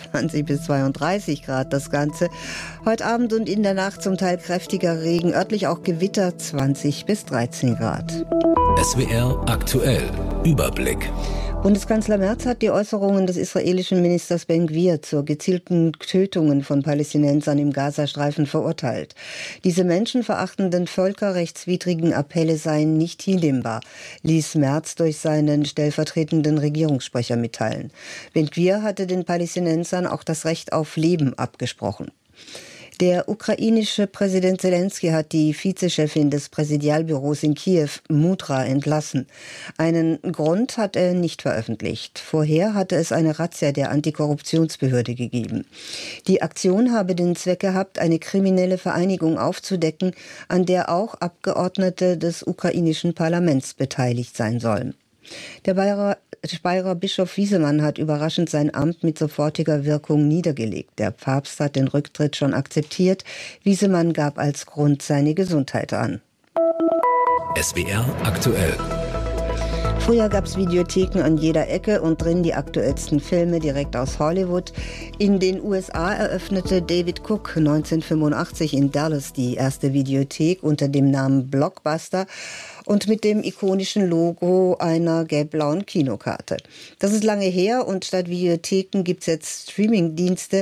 Grad das Ganze. Heute Abend und in der Nacht zum Teil kräftiger Regen, örtlich auch Gewitter 20 bis 13 Grad. SWR aktuell. Überblick. Bundeskanzler Merz hat die Äußerungen des israelischen Ministers Ben-Gvir zur gezielten Tötungen von Palästinensern im Gazastreifen verurteilt. Diese menschenverachtenden, völkerrechtswidrigen Appelle seien nicht hinnehmbar, ließ Merz durch seinen stellvertretenden Regierungssprecher mitteilen. Ben-Gvir hatte den Palästinensern auch das Recht auf Leben abgesprochen. Der ukrainische Präsident Zelensky hat die Vizechefin des Präsidialbüros in Kiew, Mudra, entlassen. Einen Grund hat er nicht veröffentlicht. Vorher hatte es eine Razzia der Antikorruptionsbehörde gegeben. Die Aktion habe den Zweck gehabt, eine kriminelle Vereinigung aufzudecken, an der auch Abgeordnete des ukrainischen Parlaments beteiligt sein sollen. Der Speyerer Bischof Wiesemann hat überraschend sein Amt mit sofortiger Wirkung niedergelegt. Der Papst hat den Rücktritt schon akzeptiert. Wiesemann gab als Grund seine Gesundheit an. SWR aktuell. Früher gab es Videotheken an jeder Ecke und drin die aktuellsten Filme direkt aus Hollywood. In den USA eröffnete David Cook 1985 in Dallas die erste Videothek unter dem Namen Blockbuster und mit dem ikonischen Logo einer gelb-blauen Kinokarte. Das ist lange her und statt Videotheken gibt es jetzt Streamingdienste.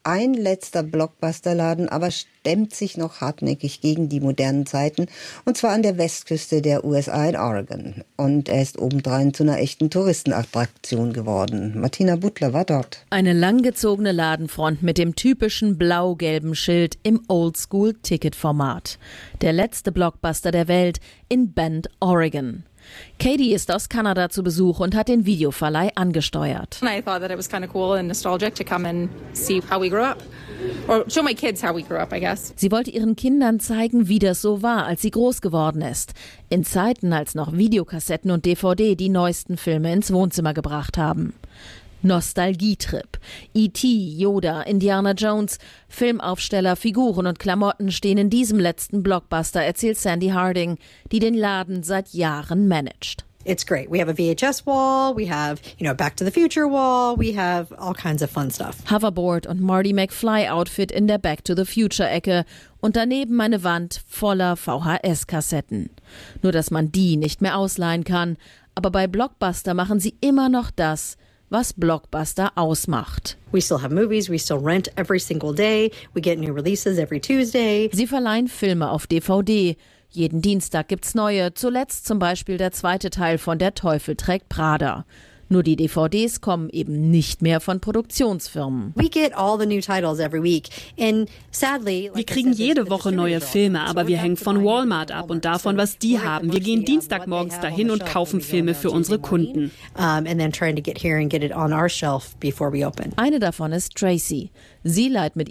ein letzter Blockbusterladen aber stemmt sich noch hartnäckig gegen die modernen Zeiten, und zwar an der Westküste der USA in Oregon. Und er ist obendrein zu einer echten Touristenattraktion geworden. Martina Butler war dort. Eine langgezogene Ladenfront mit dem typischen blau-gelben Schild im Oldschool-Ticket-Format. Der letzte Blockbuster der Welt in Bend, Oregon. Katie ist aus Kanada zu Besuch und hat den Videoverleih angesteuert. I thought that it was kind of cool and nostalgic to come and see how we grew up. Or show my kids how we grew up, I guess. Sie wollte ihren Kindern zeigen, wie das so war, als sie groß geworden ist. In Zeiten, als noch Videokassetten und DVD die neuesten Filme ins Wohnzimmer gebracht haben. Nostalgietrip. E.T., Yoda, Indiana Jones, Filmaufsteller, Figuren und Klamotten stehen in diesem letzten Blockbuster, erzählt Sandy Harding, die den Laden seit Jahren managt. It's great. We have a VHS wall, we have, Back to the Future wall, we have all kinds of fun stuff. Hoverboard und Marty McFly-Outfit in der Back to the Future-Ecke und daneben eine Wand voller VHS-Kassetten. Nur, dass man die nicht mehr ausleihen kann. Aber bei Blockbuster machen sie immer noch das, was Blockbuster ausmacht. We still have movies, we still rent every single day, we get new releases every Tuesday. Sie verleihen Filme auf DVD. Jeden Dienstag gibt's neue, zuletzt zum Beispiel der zweite Teil von Der Teufel trägt Prada. Nur die DVDs kommen eben nicht mehr von Produktionsfirmen. We get all the new titles every week. And sadly, wir kriegen jede Woche neue Filme, aber wir hängen von Walmart ab und davon, was die haben. Wir gehen Dienstagmorgens dahin und kaufen Filme für unsere Kunden. And then trying to get here and get it on our shelf before we open. Eine davon ist Tracy. Sie leiht mit